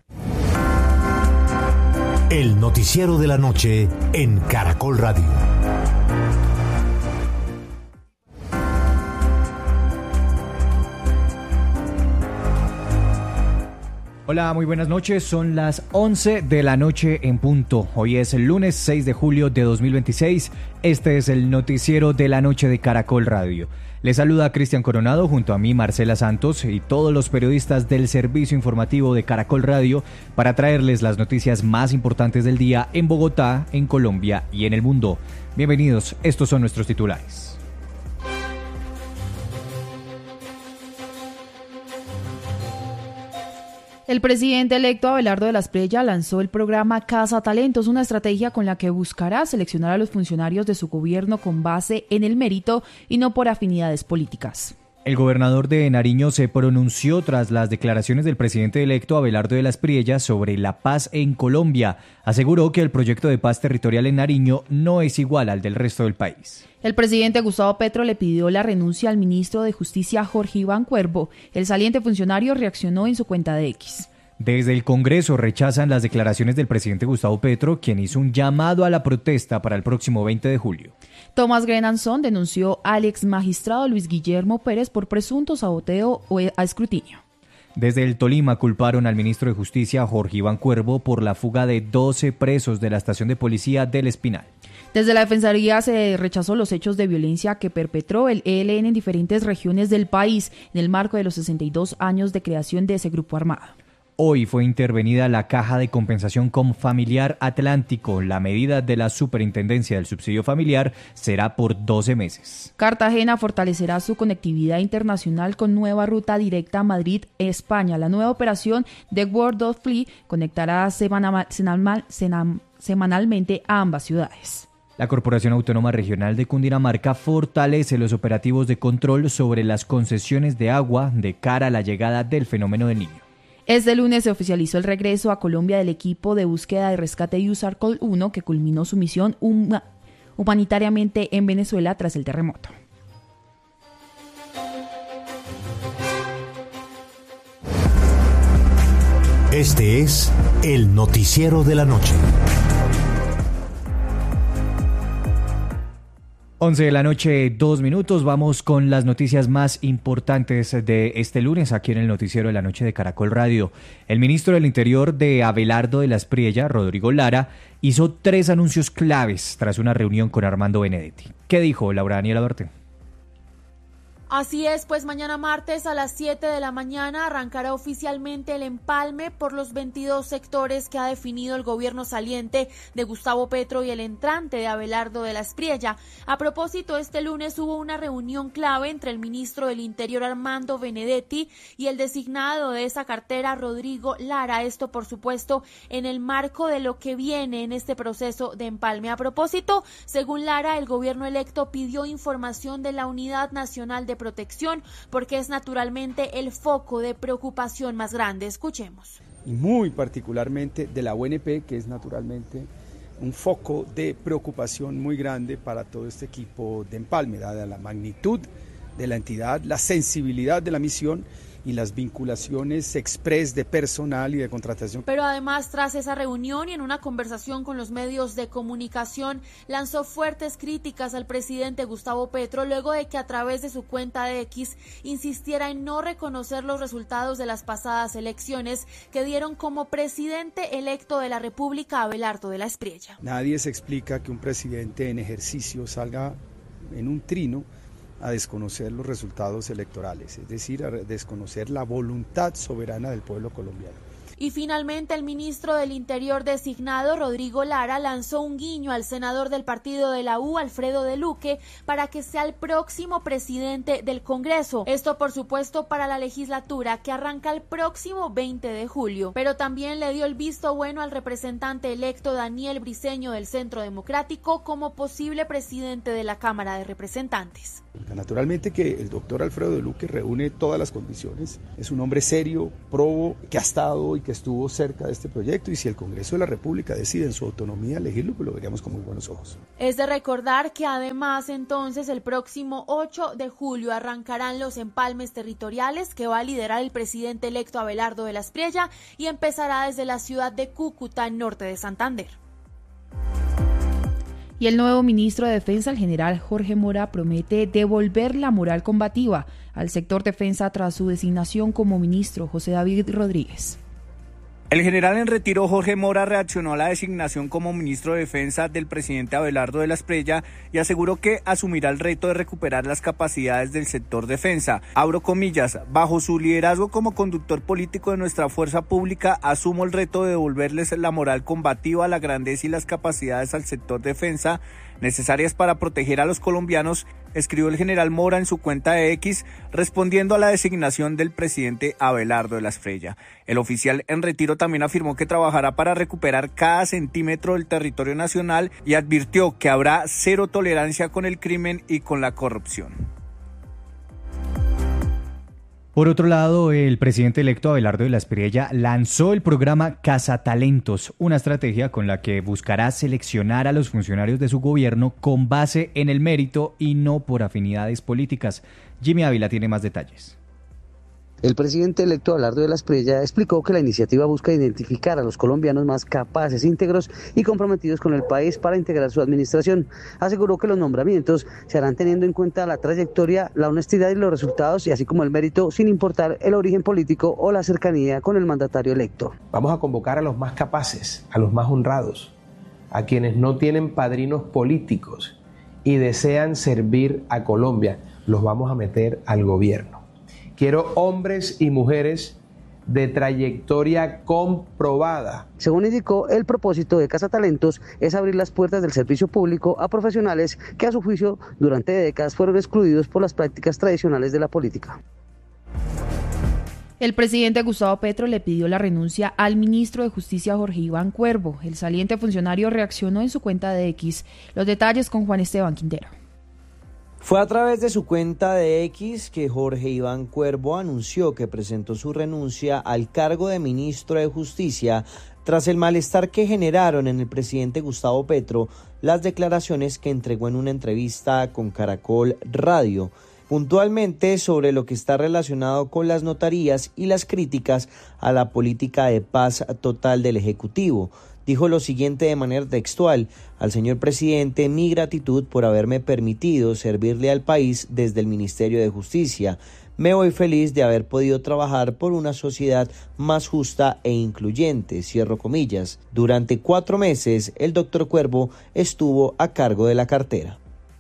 S12: El noticiero de la noche en Caracol Radio.
S19: Hola, muy buenas noches. Son las once de la noche en punto. Hoy es el lunes seis de julio de dos mil veintiséis. Este es el noticiero de la noche de Caracol Radio. Les saluda Cristian Coronado, junto a mí Marcela Santos y todos los periodistas del servicio informativo de Caracol Radio para traerles las noticias más importantes del día en Bogotá, en Colombia y en el mundo. Bienvenidos, estos son nuestros titulares.
S20: El presidente electo Abelardo de la Espriella lanzó el programa Casa Talentos, una estrategia con la que buscará seleccionar a los funcionarios de su gobierno con base en el mérito y no por afinidades políticas.
S19: El gobernador de Nariño se pronunció tras las declaraciones del presidente electo Abelardo de la Espriella sobre la paz en Colombia. Aseguró que el proyecto de paz territorial en Nariño no es igual al del resto del país.
S20: El presidente Gustavo Petro le pidió la renuncia al ministro de Justicia Jorge Iván Cuervo. El saliente funcionario reaccionó en su cuenta de X.
S19: Desde el Congreso rechazan las declaraciones del presidente Gustavo Petro, quien hizo un llamado a la protesta para el próximo veinte de julio.
S20: Tomás Grenanson denunció al ex magistrado Luis Guillermo Pérez por presunto saboteo a escrutinio.
S19: Desde el Tolima culparon al ministro de Justicia Jorge Iván Cuervo por la fuga de doce presos de la estación de policía del Espinal.
S20: Desde la Defensoría se rechazó los hechos de violencia que perpetró el E L N en diferentes regiones del país en el marco de los sesenta y dos años de creación de ese grupo armado.
S19: Hoy fue intervenida la Caja de Compensación Confamiliar Atlántico. La medida de la Superintendencia del Subsidio Familiar será por doce meses.
S20: Cartagena fortalecerá su conectividad internacional con nueva ruta directa a Madrid, España. La nueva operación de World of Fleet conectará semanal, semanal, semanalmente a ambas ciudades.
S19: La Corporación Autónoma Regional de Cundinamarca fortalece los operativos de control sobre las concesiones de agua de cara a la llegada del fenómeno del Niño.
S20: Este lunes se oficializó el regreso a Colombia del equipo de búsqueda y rescate USARCOL uno, que culminó su misión huma- humanitariamente en Venezuela tras el terremoto.
S12: Este es el noticiero de la noche.
S19: once de la noche, dos minutos. Vamos con las noticias más importantes de este lunes aquí en el noticiero de la noche de Caracol Radio. El ministro del Interior de Abelardo de la Espriella, Rodrigo Lara, hizo tres anuncios claves tras una reunión con Armando Benedetti. ¿Qué dijo Laura Daniela Duarte?
S21: Así es, pues mañana martes a las siete de la mañana arrancará oficialmente el empalme por los veintidós sectores que ha definido el gobierno saliente de Gustavo Petro y el entrante de Abelardo de la Espriella. A propósito, este lunes hubo una reunión clave entre el ministro del Interior Armando Benedetti y el designado de esa cartera Rodrigo Lara. Esto, por supuesto, en el marco de lo que viene en este proceso de empalme. A propósito, según Lara, el gobierno electo pidió información de la Unidad Nacional de Protección porque es naturalmente el foco de preocupación más grande. Escuchemos.
S22: Y muy particularmente de la U N P, que es naturalmente un foco de preocupación muy grande para todo este equipo de empalme, dada la magnitud de la entidad, la sensibilidad de la misión y las vinculaciones express de personal y de contratación.
S21: Pero además, tras esa reunión y en una conversación con los medios de comunicación, lanzó fuertes críticas al presidente Gustavo Petro luego de que a través de su cuenta de X insistiera en no reconocer los resultados de las pasadas elecciones que dieron como presidente electo de la República a Abelardo de la Espriella.
S22: Nadie se explica que un presidente en ejercicio salga en un trino a desconocer los resultados electorales, es decir, a desconocer la voluntad soberana del pueblo colombiano.
S21: Y finalmente el ministro del Interior designado, Rodrigo Lara, lanzó un guiño al senador del partido de la U, Alfredo de Luque, para que sea el próximo presidente del Congreso. Esto, por supuesto, para la legislatura que arranca el próximo veinte de julio. Pero también le dio el visto bueno al representante electo Daniel Briceño del Centro Democrático como posible presidente de la Cámara de Representantes.
S22: Naturalmente que el doctor Alfredo de Luque reúne todas las condiciones. Es un hombre serio, probo, que ha estado y que estuvo cerca de este proyecto, y si el Congreso de la República decide en su autonomía elegirlo, pues lo veríamos con muy buenos ojos.
S21: Es de recordar que además entonces el próximo ocho de julio arrancarán los empalmes territoriales que va a liderar el presidente electo Abelardo de la Espriella y empezará desde la ciudad de Cúcuta, en norte de Santander.
S20: Y el nuevo ministro de Defensa, el general Jorge Mora, promete devolver la moral combativa al sector defensa tras su designación como ministro. José David Rodríguez.
S4: El general en retiro Jorge Mora reaccionó a la designación como ministro de Defensa del presidente Abelardo de la Espriella y aseguró que asumirá el reto de recuperar las capacidades del sector defensa. Abro comillas, bajo su liderazgo como conductor político de nuestra fuerza pública, asumo el reto de devolverles la moral combativa, la grandeza y las capacidades al sector defensa necesarias para proteger a los colombianos, escribió el general Mora en su cuenta de X, respondiendo a la designación del presidente Abelardo de la Espriella. El oficial en retiro también afirmó que trabajará para recuperar cada centímetro del territorio nacional y advirtió que habrá cero tolerancia con el crimen y con la corrupción.
S19: Por otro lado, el presidente electo Abelardo de la Espriella lanzó el programa Cazatalentos, una estrategia con la que buscará seleccionar a los funcionarios de su gobierno con base en el mérito y no por afinidades políticas. Jimmy Ávila tiene más detalles.
S7: El presidente electo Abelardo de la Espriella explicó que la iniciativa busca identificar a los colombianos más capaces, íntegros y comprometidos con el país para integrar su administración. Aseguró que los nombramientos se harán teniendo en cuenta la trayectoria, la honestidad y los resultados, y así como el mérito, sin importar el origen político o la cercanía con el mandatario electo.
S23: Vamos a convocar a los más capaces, a los más honrados, a quienes no tienen padrinos políticos y desean servir a Colombia. Los vamos a meter al gobierno. Quiero hombres y mujeres de trayectoria comprobada.
S7: Según indicó, el propósito de Cazatalentos es abrir las puertas del servicio público a profesionales que a su juicio durante décadas fueron excluidos por las prácticas tradicionales de la política.
S20: El presidente Gustavo Petro le pidió la renuncia al ministro de Justicia Jorge Iván Cuervo. El saliente funcionario reaccionó en su cuenta de X. Los detalles con Juan Esteban Quintero.
S24: Fue a través de su cuenta de X que Jorge Iván Cuervo anunció que presentó su renuncia al cargo de ministro de Justicia tras el malestar que generaron en el presidente Gustavo Petro las declaraciones que entregó en una entrevista con Caracol Radio, puntualmente sobre lo que está relacionado con las notarías y las críticas a la política de paz total del Ejecutivo. Dijo lo siguiente de manera textual: al señor presidente, mi gratitud por haberme permitido servirle al país desde el Ministerio de Justicia. Me voy feliz de haber podido trabajar por una sociedad más justa e incluyente, cierro comillas. Durante cuatro meses, el doctor Cuervo estuvo a cargo de la cartera.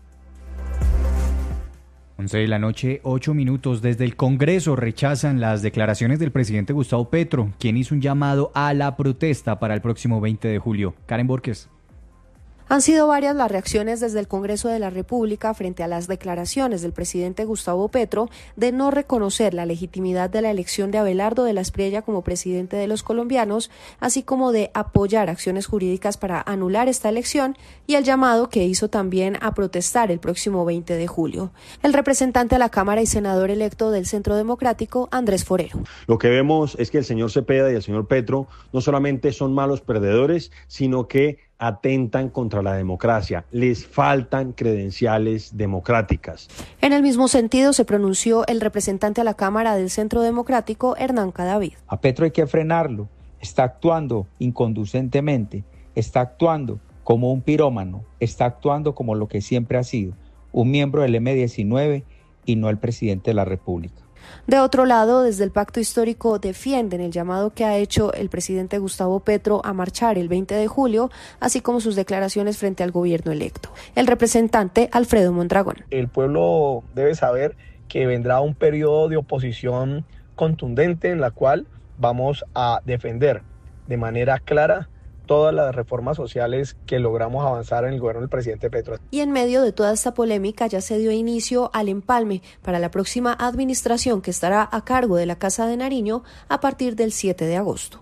S19: once de la noche, ocho minutos. Desde el Congreso rechazan las declaraciones del presidente Gustavo Petro, quien hizo un llamado a la protesta para el próximo veinte de julio. Karen Borges.
S25: Han sido varias las reacciones desde el Congreso de la República frente a las declaraciones del presidente Gustavo Petro de no reconocer la legitimidad de la elección de Abelardo de la Espriella como presidente de los colombianos, así como de apoyar acciones jurídicas para anular esta elección, y el llamado que hizo también a protestar el próximo veinte de julio. El representante a la Cámara y senador electo del Centro Democrático, Andrés Forero.
S26: Lo que vemos es que el señor Cepeda y el señor Petro no solamente son malos perdedores, sino que atentan contra la democracia, les faltan credenciales democráticas.
S25: En el mismo sentido se pronunció el representante a la Cámara del Centro Democrático, Hernán Cadavid.
S27: A Petro hay que frenarlo, está actuando inconducentemente, está actuando como un pirómano, está actuando como lo que siempre ha sido, un miembro del eme diecinueve y no el presidente de la República.
S25: De otro lado, desde el Pacto Histórico defienden el llamado que ha hecho el presidente Gustavo Petro a marchar el veinte de julio, así como sus declaraciones frente al gobierno electo. El representante Alfredo Mondragón.
S28: El pueblo debe saber que vendrá un periodo de oposición contundente en la cual
S1: vamos a defender de manera clara todas las reformas sociales que logramos avanzar en el gobierno del presidente Petro.
S25: Y en medio de toda esta polémica ya se dio inicio al empalme para la próxima administración que estará a cargo de la Casa de Nariño a partir del siete de agosto.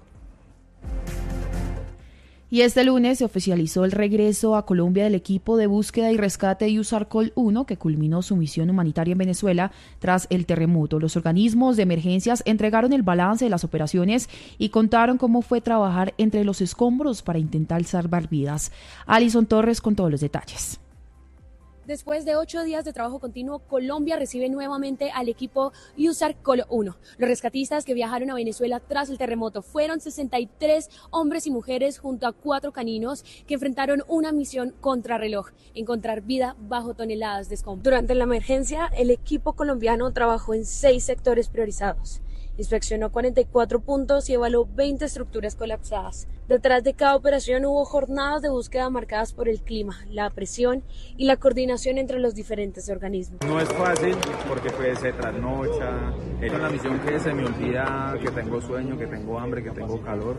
S20: Y este lunes se oficializó el regreso a Colombia del equipo de búsqueda y rescate USARCOL uno, que culminó su misión humanitaria en Venezuela tras el terremoto. Los organismos de emergencias entregaron el balance de las operaciones y contaron cómo fue trabajar entre los escombros para intentar salvar vidas. Alison Torres con todos los detalles.
S3: Después de ocho días de trabajo continuo, Colombia recibe nuevamente al equipo USARCOL uno. Los rescatistas que viajaron a Venezuela tras el terremoto fueron sesenta y tres hombres y mujeres junto a cuatro caninos que enfrentaron una misión contrarreloj, encontrar vida bajo toneladas de escombros. Durante la emergencia, el equipo colombiano trabajó en seis sectores priorizados. Inspeccionó cuarenta y cuatro puntos y evaluó veinte estructuras colapsadas. Detrás de cada operación hubo jornadas de búsqueda marcadas por el clima, la presión y la coordinación entre los diferentes organismos.
S5: No es fácil porque pues se trasnocha, es una misión que se me olvida que tengo sueño, que tengo hambre, que tengo calor,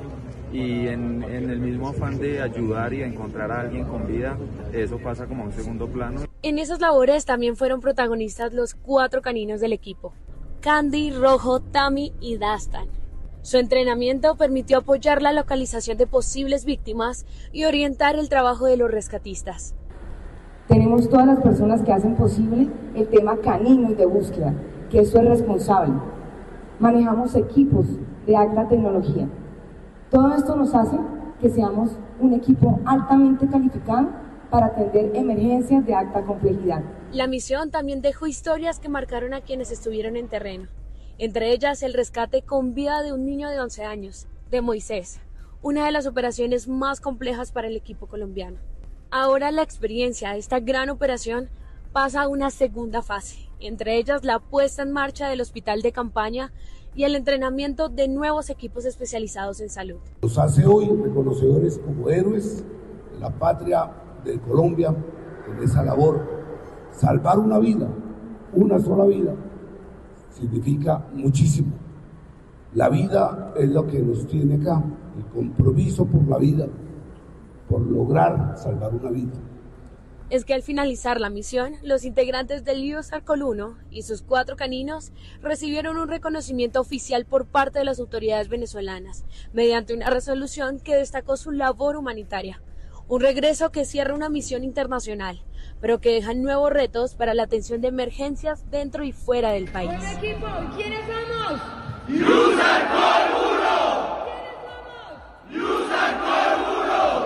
S5: y en, en el mismo afán de ayudar y de encontrar a alguien con vida, eso pasa como a un segundo plano.
S3: En esas labores también fueron protagonistas los cuatro caninos del equipo: Candy, Rojo, Tami y Dastan. Su entrenamiento permitió apoyar la localización de posibles víctimas y orientar el trabajo de los rescatistas.
S6: Tenemos todas las personas que hacen posible el tema canino y de búsqueda, que eso es responsable. Manejamos equipos de alta tecnología. Todo esto nos hace que seamos un equipo altamente calificado para atender emergencias de alta complejidad.
S3: La misión también dejó historias que marcaron a quienes estuvieron en terreno, entre ellas el rescate con vida de un niño de once años, de Moisés, una de las operaciones más complejas para el equipo colombiano. Ahora la experiencia de esta gran operación pasa a una segunda fase, entre ellas la puesta en marcha del hospital de campaña y el entrenamiento de nuevos equipos especializados en salud.
S8: Nos hace hoy reconocedores como héroes de la patria de Colombia en esa labor. Salvar una vida, una sola vida, significa muchísimo. La vida es lo que nos tiene acá, el compromiso por la vida, por lograr salvar una vida.
S3: Es que al finalizar la misión, los integrantes del USARCOL uno y sus cuatro caninos recibieron un reconocimiento oficial por parte de las autoridades venezolanas, mediante una resolución que destacó su labor humanitaria. Un regreso que cierra una misión internacional, pero que deja nuevos retos para la atención de emergencias dentro y fuera del país.
S10: Buen equipo, ¿quiénes somos?
S11: USARCOL uno. ¿Quiénes somos? USARCOL uno.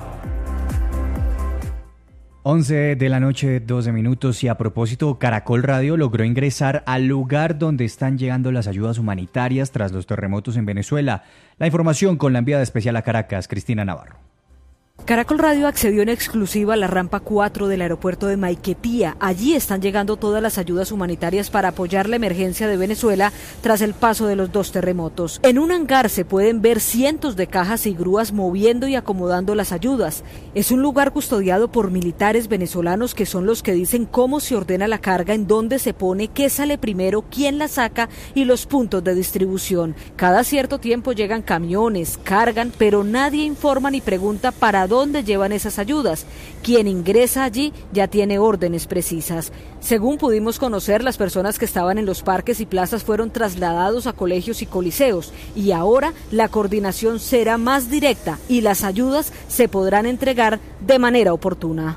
S19: once de la noche, doce minutos, y a propósito, Caracol Radio logró ingresar al lugar donde están llegando las ayudas humanitarias tras los terremotos en Venezuela. La información con la enviada especial a Caracas, Cristina Navarro.
S28: Caracol Radio accedió en exclusiva a la rampa cuatro del aeropuerto de Maiquetía. Allí están llegando todas las ayudas humanitarias para apoyar la emergencia de Venezuela tras el paso de los dos terremotos. En un hangar se pueden ver cientos de cajas y grúas moviendo y acomodando las ayudas. Es un lugar custodiado por militares venezolanos que son los que dicen cómo se ordena la carga, en dónde se pone, qué sale primero, quién la saca y los puntos de distribución. Cada cierto tiempo llegan camiones, cargan, pero nadie informa ni pregunta para dónde dónde llevan esas ayudas. Quien ingresa allí ya tiene órdenes precisas. Según pudimos conocer, las personas que estaban en los parques y plazas fueron trasladados a colegios y coliseos, y ahora la coordinación será más directa y las ayudas se podrán entregar de manera oportuna.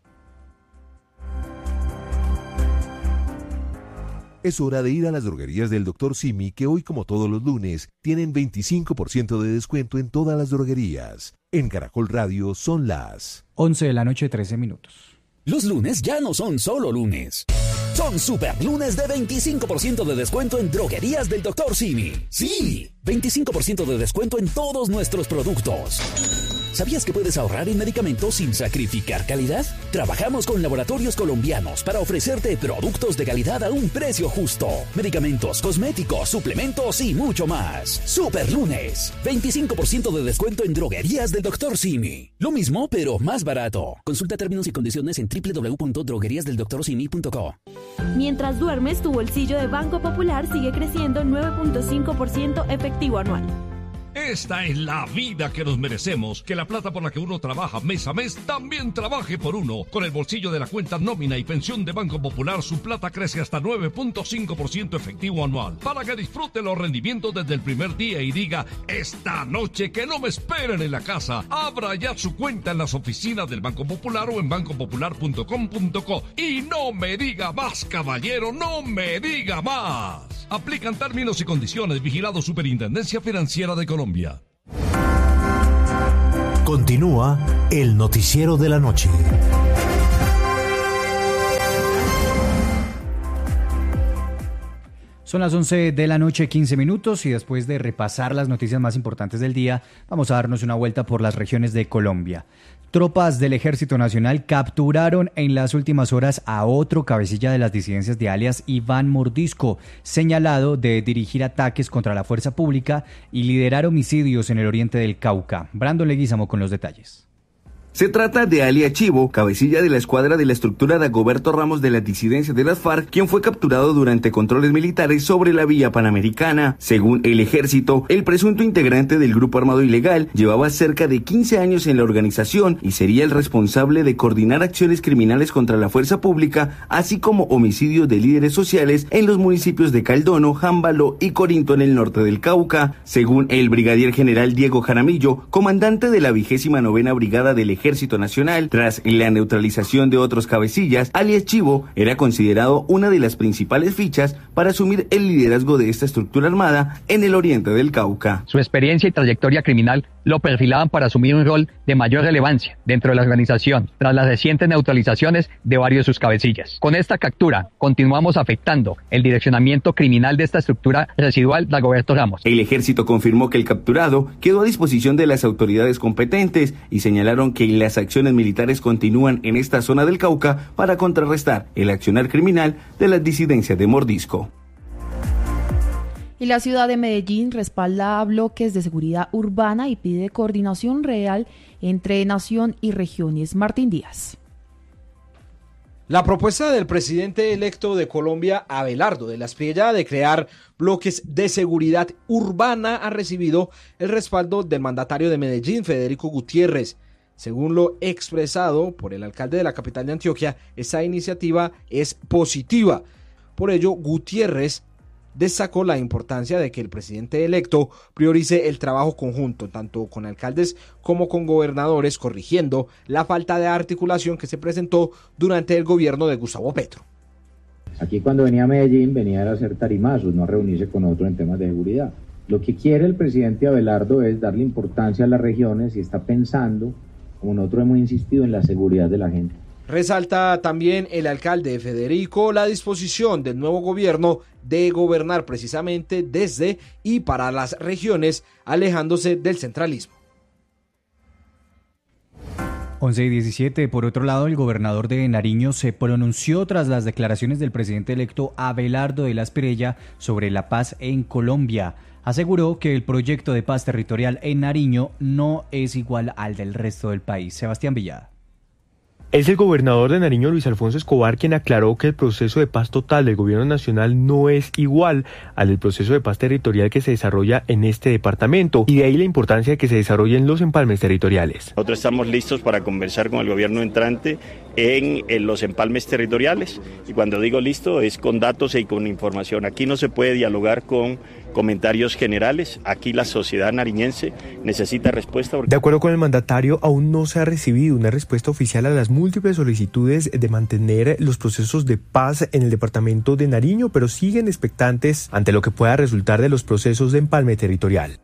S12: Es hora de ir a las droguerías del doctor Simi, que hoy, como todos los lunes, tienen veinticinco por ciento de descuento en todas las droguerías. En Caracol Radio son las
S19: once de la noche, trece minutos.
S29: Los lunes ya no son solo lunes. Son super lunes de veinticinco por ciento de descuento en droguerías del doctor Simi. Sí, veinticinco por ciento de descuento en todos nuestros productos. ¿Sabías que puedes ahorrar en medicamentos sin sacrificar calidad? Trabajamos con laboratorios colombianos para ofrecerte productos de calidad a un precio justo. Medicamentos, cosméticos, suplementos y mucho más. Super Lunes. veinticinco por ciento de descuento en droguerías del doctor Simi. Lo mismo, pero más barato. Consulta términos y condiciones en doble u doble u doble u punto droguerías del doctor simi punto co.
S2: Mientras duermes, tu bolsillo de Banco Popular sigue creciendo nueve punto cinco por ciento efectivo anual.
S9: Esta es la vida que nos merecemos, que la plata por la que uno trabaja mes a mes también trabaje por uno. Con el bolsillo de la cuenta nómina y pensión de Banco Popular, su plata crece hasta nueve punto cinco por ciento efectivo anual, para que disfrute los rendimientos desde el primer día y diga, esta noche que no me esperen en la casa. Abra ya su cuenta en las oficinas del Banco Popular o en banco popular punto com punto co. Y no me diga más, caballero, no me diga más. Aplican términos y condiciones. Vigilado Superintendencia Financiera de Colombia.
S13: Continúa el noticiero de la noche.
S19: Son las once de la noche, quince minutos, y después de repasar las noticias más importantes del día, vamos a darnos una vuelta por las regiones de Colombia. Tropas del Ejército Nacional capturaron en las últimas horas a otro cabecilla de las disidencias de alias Iván Mordisco, señalado de dirigir ataques contra la fuerza pública y liderar homicidios en el oriente del Cauca. Brandon Leguízamo con los detalles.
S14: Se trata de Ali Chivo, cabecilla de la escuadra de la estructura Dagoberto Ramos de la disidencia de las FARC, quien fue capturado durante controles militares sobre la vía panamericana. Según el ejército, el presunto integrante del grupo armado ilegal llevaba cerca de quince años en la organización y sería el responsable de coordinar acciones criminales contra la fuerza pública, así como homicidios de líderes sociales en los municipios de Caldono, Jámbalo y Corinto en el norte del Cauca. Según el brigadier general Diego Jaramillo, comandante de la vigésima novena brigada del ejército Ejército Nacional, tras la neutralización de otros cabecillas, alias Chivo era considerado una de las principales fichas para asumir el liderazgo de esta estructura armada en el oriente del Cauca.
S15: Su experiencia y trayectoria criminal lo perfilaban para asumir un rol de mayor relevancia dentro de la organización, tras las recientes neutralizaciones de varios de sus cabecillas. Con esta captura, continuamos afectando el direccionamiento criminal de esta estructura residual de Dagoberto Ramos.
S14: El ejército confirmó que el capturado quedó a disposición de las autoridades competentes y señalaron que las acciones militares continúan en esta zona del Cauca para contrarrestar el accionar criminal de las disidencias de Mordisco.
S20: Y la ciudad de Medellín respalda a bloques de seguridad urbana y pide coordinación real entre nación y regiones. Martín Díaz.
S16: La propuesta del presidente electo de Colombia, Abelardo de la Espriella, de crear bloques de seguridad urbana ha recibido el respaldo del mandatario de Medellín, Federico Gutiérrez. Según lo expresado por el alcalde de la capital de Antioquia, esta iniciativa es positiva. Por ello, Gutiérrez destacó la importancia de que el presidente electo priorice el trabajo conjunto, tanto con alcaldes como con gobernadores, corrigiendo la falta de articulación que se presentó durante el gobierno de Gustavo Petro.
S17: Aquí cuando venía a Medellín venía a hacer tarimazos, no a reunirse con otros en temas de seguridad. Lo que quiere el presidente Abelardo es darle importancia a las regiones y está pensando, como nosotros hemos insistido, en la seguridad de la gente.
S16: Resalta también el alcalde Federico la disposición del nuevo gobierno de gobernar precisamente desde y para las regiones, alejándose del centralismo.
S19: once y diecisiete. Por otro lado, el gobernador de Nariño se pronunció tras las declaraciones del presidente electo Abelardo de la Espriella sobre la paz en Colombia. Aseguró que el proyecto de paz territorial en Nariño no es igual al del resto del país. Sebastián Villada.
S18: Es el gobernador de Nariño, Luis Alfonso Escobar, quien aclaró que el proceso de paz total del gobierno nacional no es igual al del proceso de paz territorial que se desarrolla en este departamento, y de ahí la importancia de que se desarrollen los empalmes territoriales.
S22: Nosotros estamos listos para conversar con el gobierno entrante en, en los empalmes territoriales, y cuando digo listo es con datos y con información. Aquí no se puede dialogar con comentarios generales, aquí la sociedad nariñense necesita respuesta. Porque...
S18: De acuerdo con el mandatario, aún no se ha recibido una respuesta oficial a las múltiples solicitudes de mantener los procesos de paz en el departamento de Nariño, pero siguen expectantes ante lo que pueda resultar de los procesos de empalme territorial.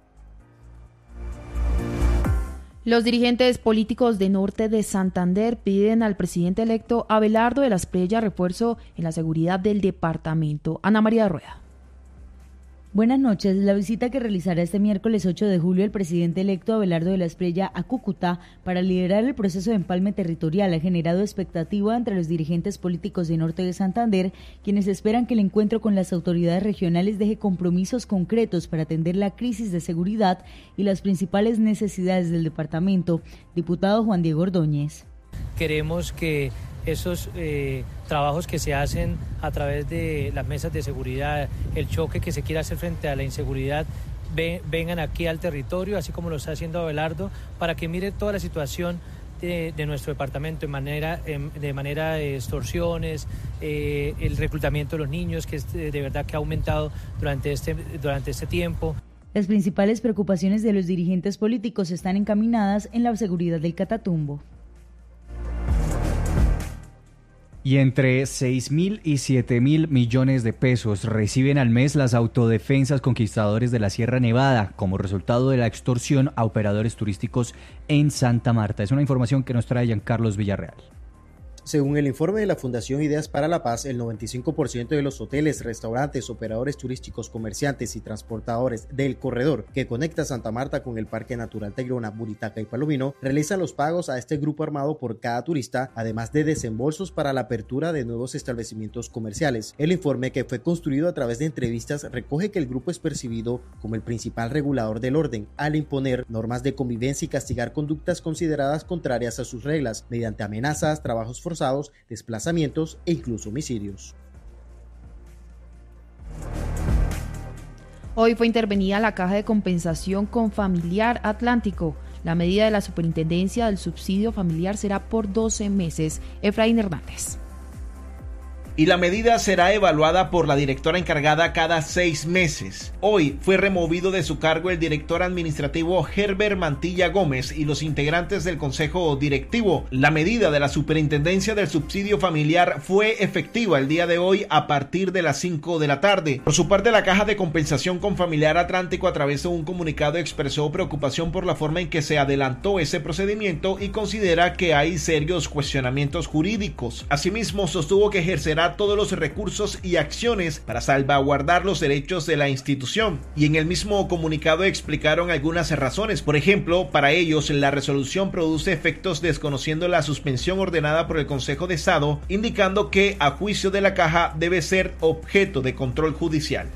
S20: Los dirigentes políticos de Norte de Santander piden al presidente electo Abelardo de la Espriella refuerzo en la seguridad del departamento. Ana María Rueda.
S1: Buenas noches. La visita que realizará este miércoles ocho de julio el presidente electo Abelardo de la Espriella a Cúcuta para liderar el proceso de empalme territorial ha generado expectativa entre los dirigentes políticos de Norte de Santander, quienes esperan que el encuentro con las autoridades regionales deje compromisos concretos para atender la crisis de seguridad y las principales necesidades del departamento. Diputado Juan Diego Ordóñez.
S4: Queremos que esos eh, trabajos que se hacen a través de las mesas de seguridad, el choque que se quiere hacer frente a la inseguridad, ve, vengan aquí al territorio, así como lo está haciendo Abelardo, para que mire toda la situación de, de nuestro departamento de manera, de manera de extorsiones, eh, el reclutamiento de los niños, que es de, de verdad que ha aumentado durante este, durante este tiempo.
S1: Las principales preocupaciones de los dirigentes políticos están encaminadas en la seguridad del Catatumbo.
S19: Y entre seis mil y siete mil millones de pesos reciben al mes las autodefensas conquistadores de la Sierra Nevada como resultado de la extorsión a operadores turísticos en Santa Marta. Es una información que nos trae Giancarlos Villarreal.
S7: Según el informe de la Fundación Ideas para la Paz, el noventa y cinco por ciento de los hoteles, restaurantes, operadores turísticos, comerciantes y transportadores del corredor que conecta Santa Marta con el Parque Natural Tayrona, Buritaca y Palomino realizan los pagos a este grupo armado por cada turista, además de desembolsos para la apertura de nuevos establecimientos comerciales. El informe, que fue construido a través de entrevistas, recoge que el grupo es percibido como el principal regulador del orden, al imponer normas de convivencia y castigar conductas consideradas contrarias a sus reglas, mediante amenazas, trabajos forzados, desplazamientos e incluso homicidios.
S20: Hoy fue intervenida la Caja de Compensación Confamiliar Atlántico. La medida de la Superintendencia del Subsidio Familiar será por doce meses. Efraín Hernández.
S21: Y la medida será evaluada por la directora encargada cada seis meses. Hoy fue removido de su cargo el director administrativo Herbert Mantilla Gómez y los integrantes del consejo directivo. La medida de la Superintendencia del Subsidio Familiar fue efectiva el día de hoy a partir de las cinco de la tarde. Por su parte, la Caja de Compensación Confamiliar Atlántico, a través de un comunicado, expresó preocupación por la forma en que se adelantó ese procedimiento y considera que hay serios cuestionamientos jurídicos. Asimismo, sostuvo que ejercerá todos los recursos y acciones para salvaguardar los derechos de la institución. Y en el mismo comunicado explicaron algunas razones. Por ejemplo, para ellos la resolución produce efectos desconociendo la suspensión ordenada por el Consejo de Estado, indicando que a juicio de la Caja debe ser objeto de control judicial.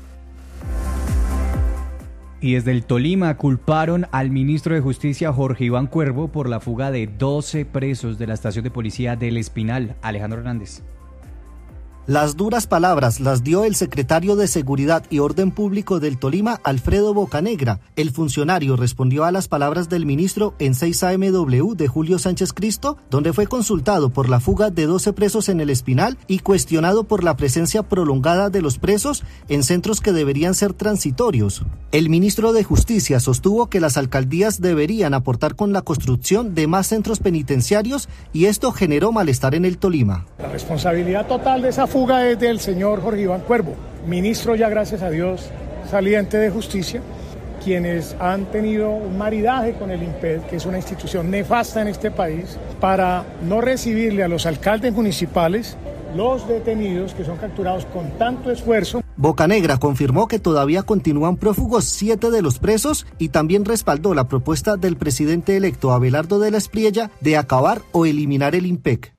S19: Y desde el Tolima culparon al ministro de Justicia Jorge Iván Cuervo por la fuga de doce presos de la estación de policía del Espinal. Alejandro Hernández.
S23: Las duras palabras las dio el secretario de Seguridad y Orden Público del Tolima, Alfredo Bocanegra. El funcionario respondió a las palabras del ministro en seis A M W de Julio Sánchez Cristo, donde fue consultado por la fuga de doce presos en el Espinal y cuestionado por la presencia prolongada de los presos en centros que deberían ser transitorios. El ministro de Justicia sostuvo que las alcaldías deberían aportar con la construcción de más centros penitenciarios y esto generó malestar en el Tolima.
S24: La responsabilidad total de esa fuga es del señor Jorge Iván Cuervo, ministro ya gracias a Dios saliente de Justicia, quienes han tenido un maridaje con el INPED, que es una institución nefasta en este país, para no recibirle a los alcaldes municipales los detenidos que son capturados con tanto esfuerzo.
S23: Bocanegra confirmó que todavía continúan prófugos siete de los presos y también respaldó la propuesta del presidente electo Abelardo de la Espriella de acabar o eliminar el INPEC.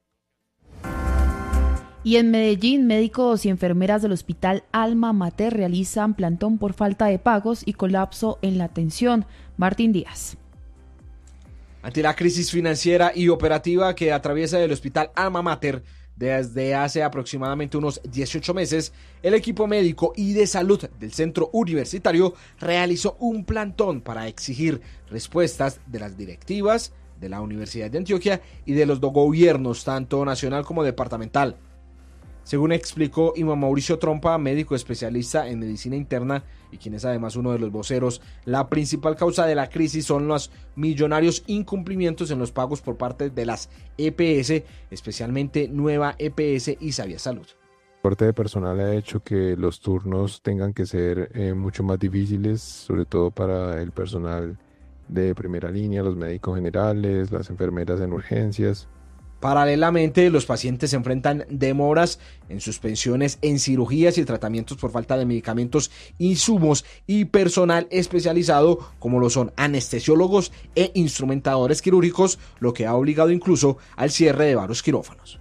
S20: Y en Medellín, médicos y enfermeras del Hospital Alma Mater realizan plantón por falta de pagos y colapso en la atención. Martín Díaz.
S16: Ante la crisis financiera y operativa que atraviesa el Hospital Alma Mater desde hace aproximadamente unos dieciocho meses, el equipo médico y de salud del centro universitario realizó un plantón para exigir respuestas de las directivas de la Universidad de Antioquia y de los dos gobiernos, tanto nacional como departamental. Según explicó Iván Mauricio Trompa, médico especialista en medicina interna y quien es además uno de los voceros, la principal causa de la crisis son los millonarios incumplimientos en los pagos por parte de las E P S, especialmente Nueva E P S y Sabia Salud.
S25: El corte de personal ha hecho que los turnos tengan que ser eh, mucho más difíciles, sobre todo para el personal de primera línea, los médicos generales, las enfermeras en urgencias.
S16: Paralelamente, los pacientes se enfrentan demoras en suspensiones en cirugías y tratamientos por falta de medicamentos, insumos y personal especializado, como lo son anestesiólogos e instrumentadores quirúrgicos, lo que ha obligado incluso al cierre de varios quirófanos.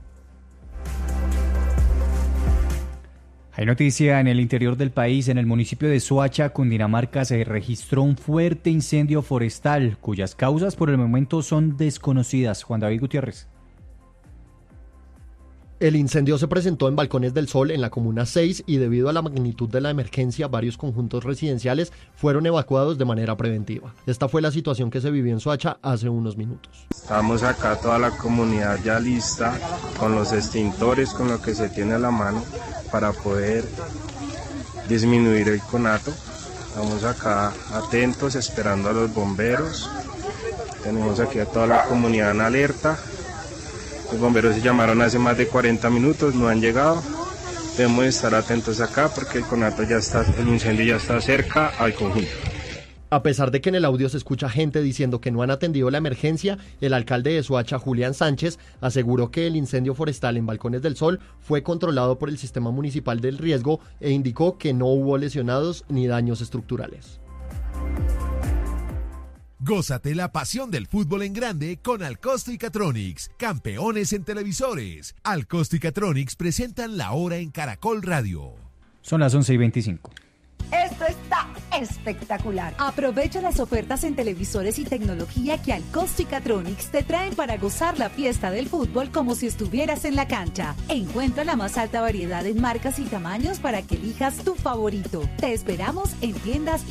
S19: Hay noticia en el interior del país. En el municipio de Soacha, Cundinamarca, se registró un fuerte incendio forestal, cuyas causas por el momento son desconocidas. Juan David Gutiérrez.
S3: El incendio se presentó en Balcones del Sol, en la Comuna seis, y debido a la magnitud de la emergencia, varios conjuntos residenciales fueron evacuados de manera preventiva. Esta fue la situación que se vivió en Soacha hace unos minutos.
S5: Estamos acá toda la comunidad ya lista, con los extintores, con lo que se tiene a la mano, para poder disminuir el conato. Estamos acá atentos, esperando a los bomberos. Tenemos aquí a toda la comunidad en alerta. Los bomberos se llamaron hace más de cuarenta minutos, no han llegado. Debemos estar atentos acá porque el conato ya está, el incendio ya está cerca al conjunto.
S3: A pesar de que en el audio se escucha gente diciendo que no han atendido la emergencia, el alcalde de Soacha, Julián Sánchez, aseguró que el incendio forestal en Balcones del Sol fue controlado por el Sistema Municipal del Riesgo e indicó que no hubo lesionados ni daños estructurales.
S12: Gózate la pasión del fútbol en grande con Alcosto y Catronics, campeones en televisores. Alcosto y Catronics presentan la hora en Caracol Radio.
S19: Son las once y veinticinco.
S6: Esto está espectacular. Aprovecha las ofertas en televisores y tecnología que Alcosto y Catronics te traen para gozar la fiesta del fútbol como si estuvieras en la cancha. Encuentra la más alta variedad en marcas y tamaños para que elijas tu favorito. Te esperamos en tiendas y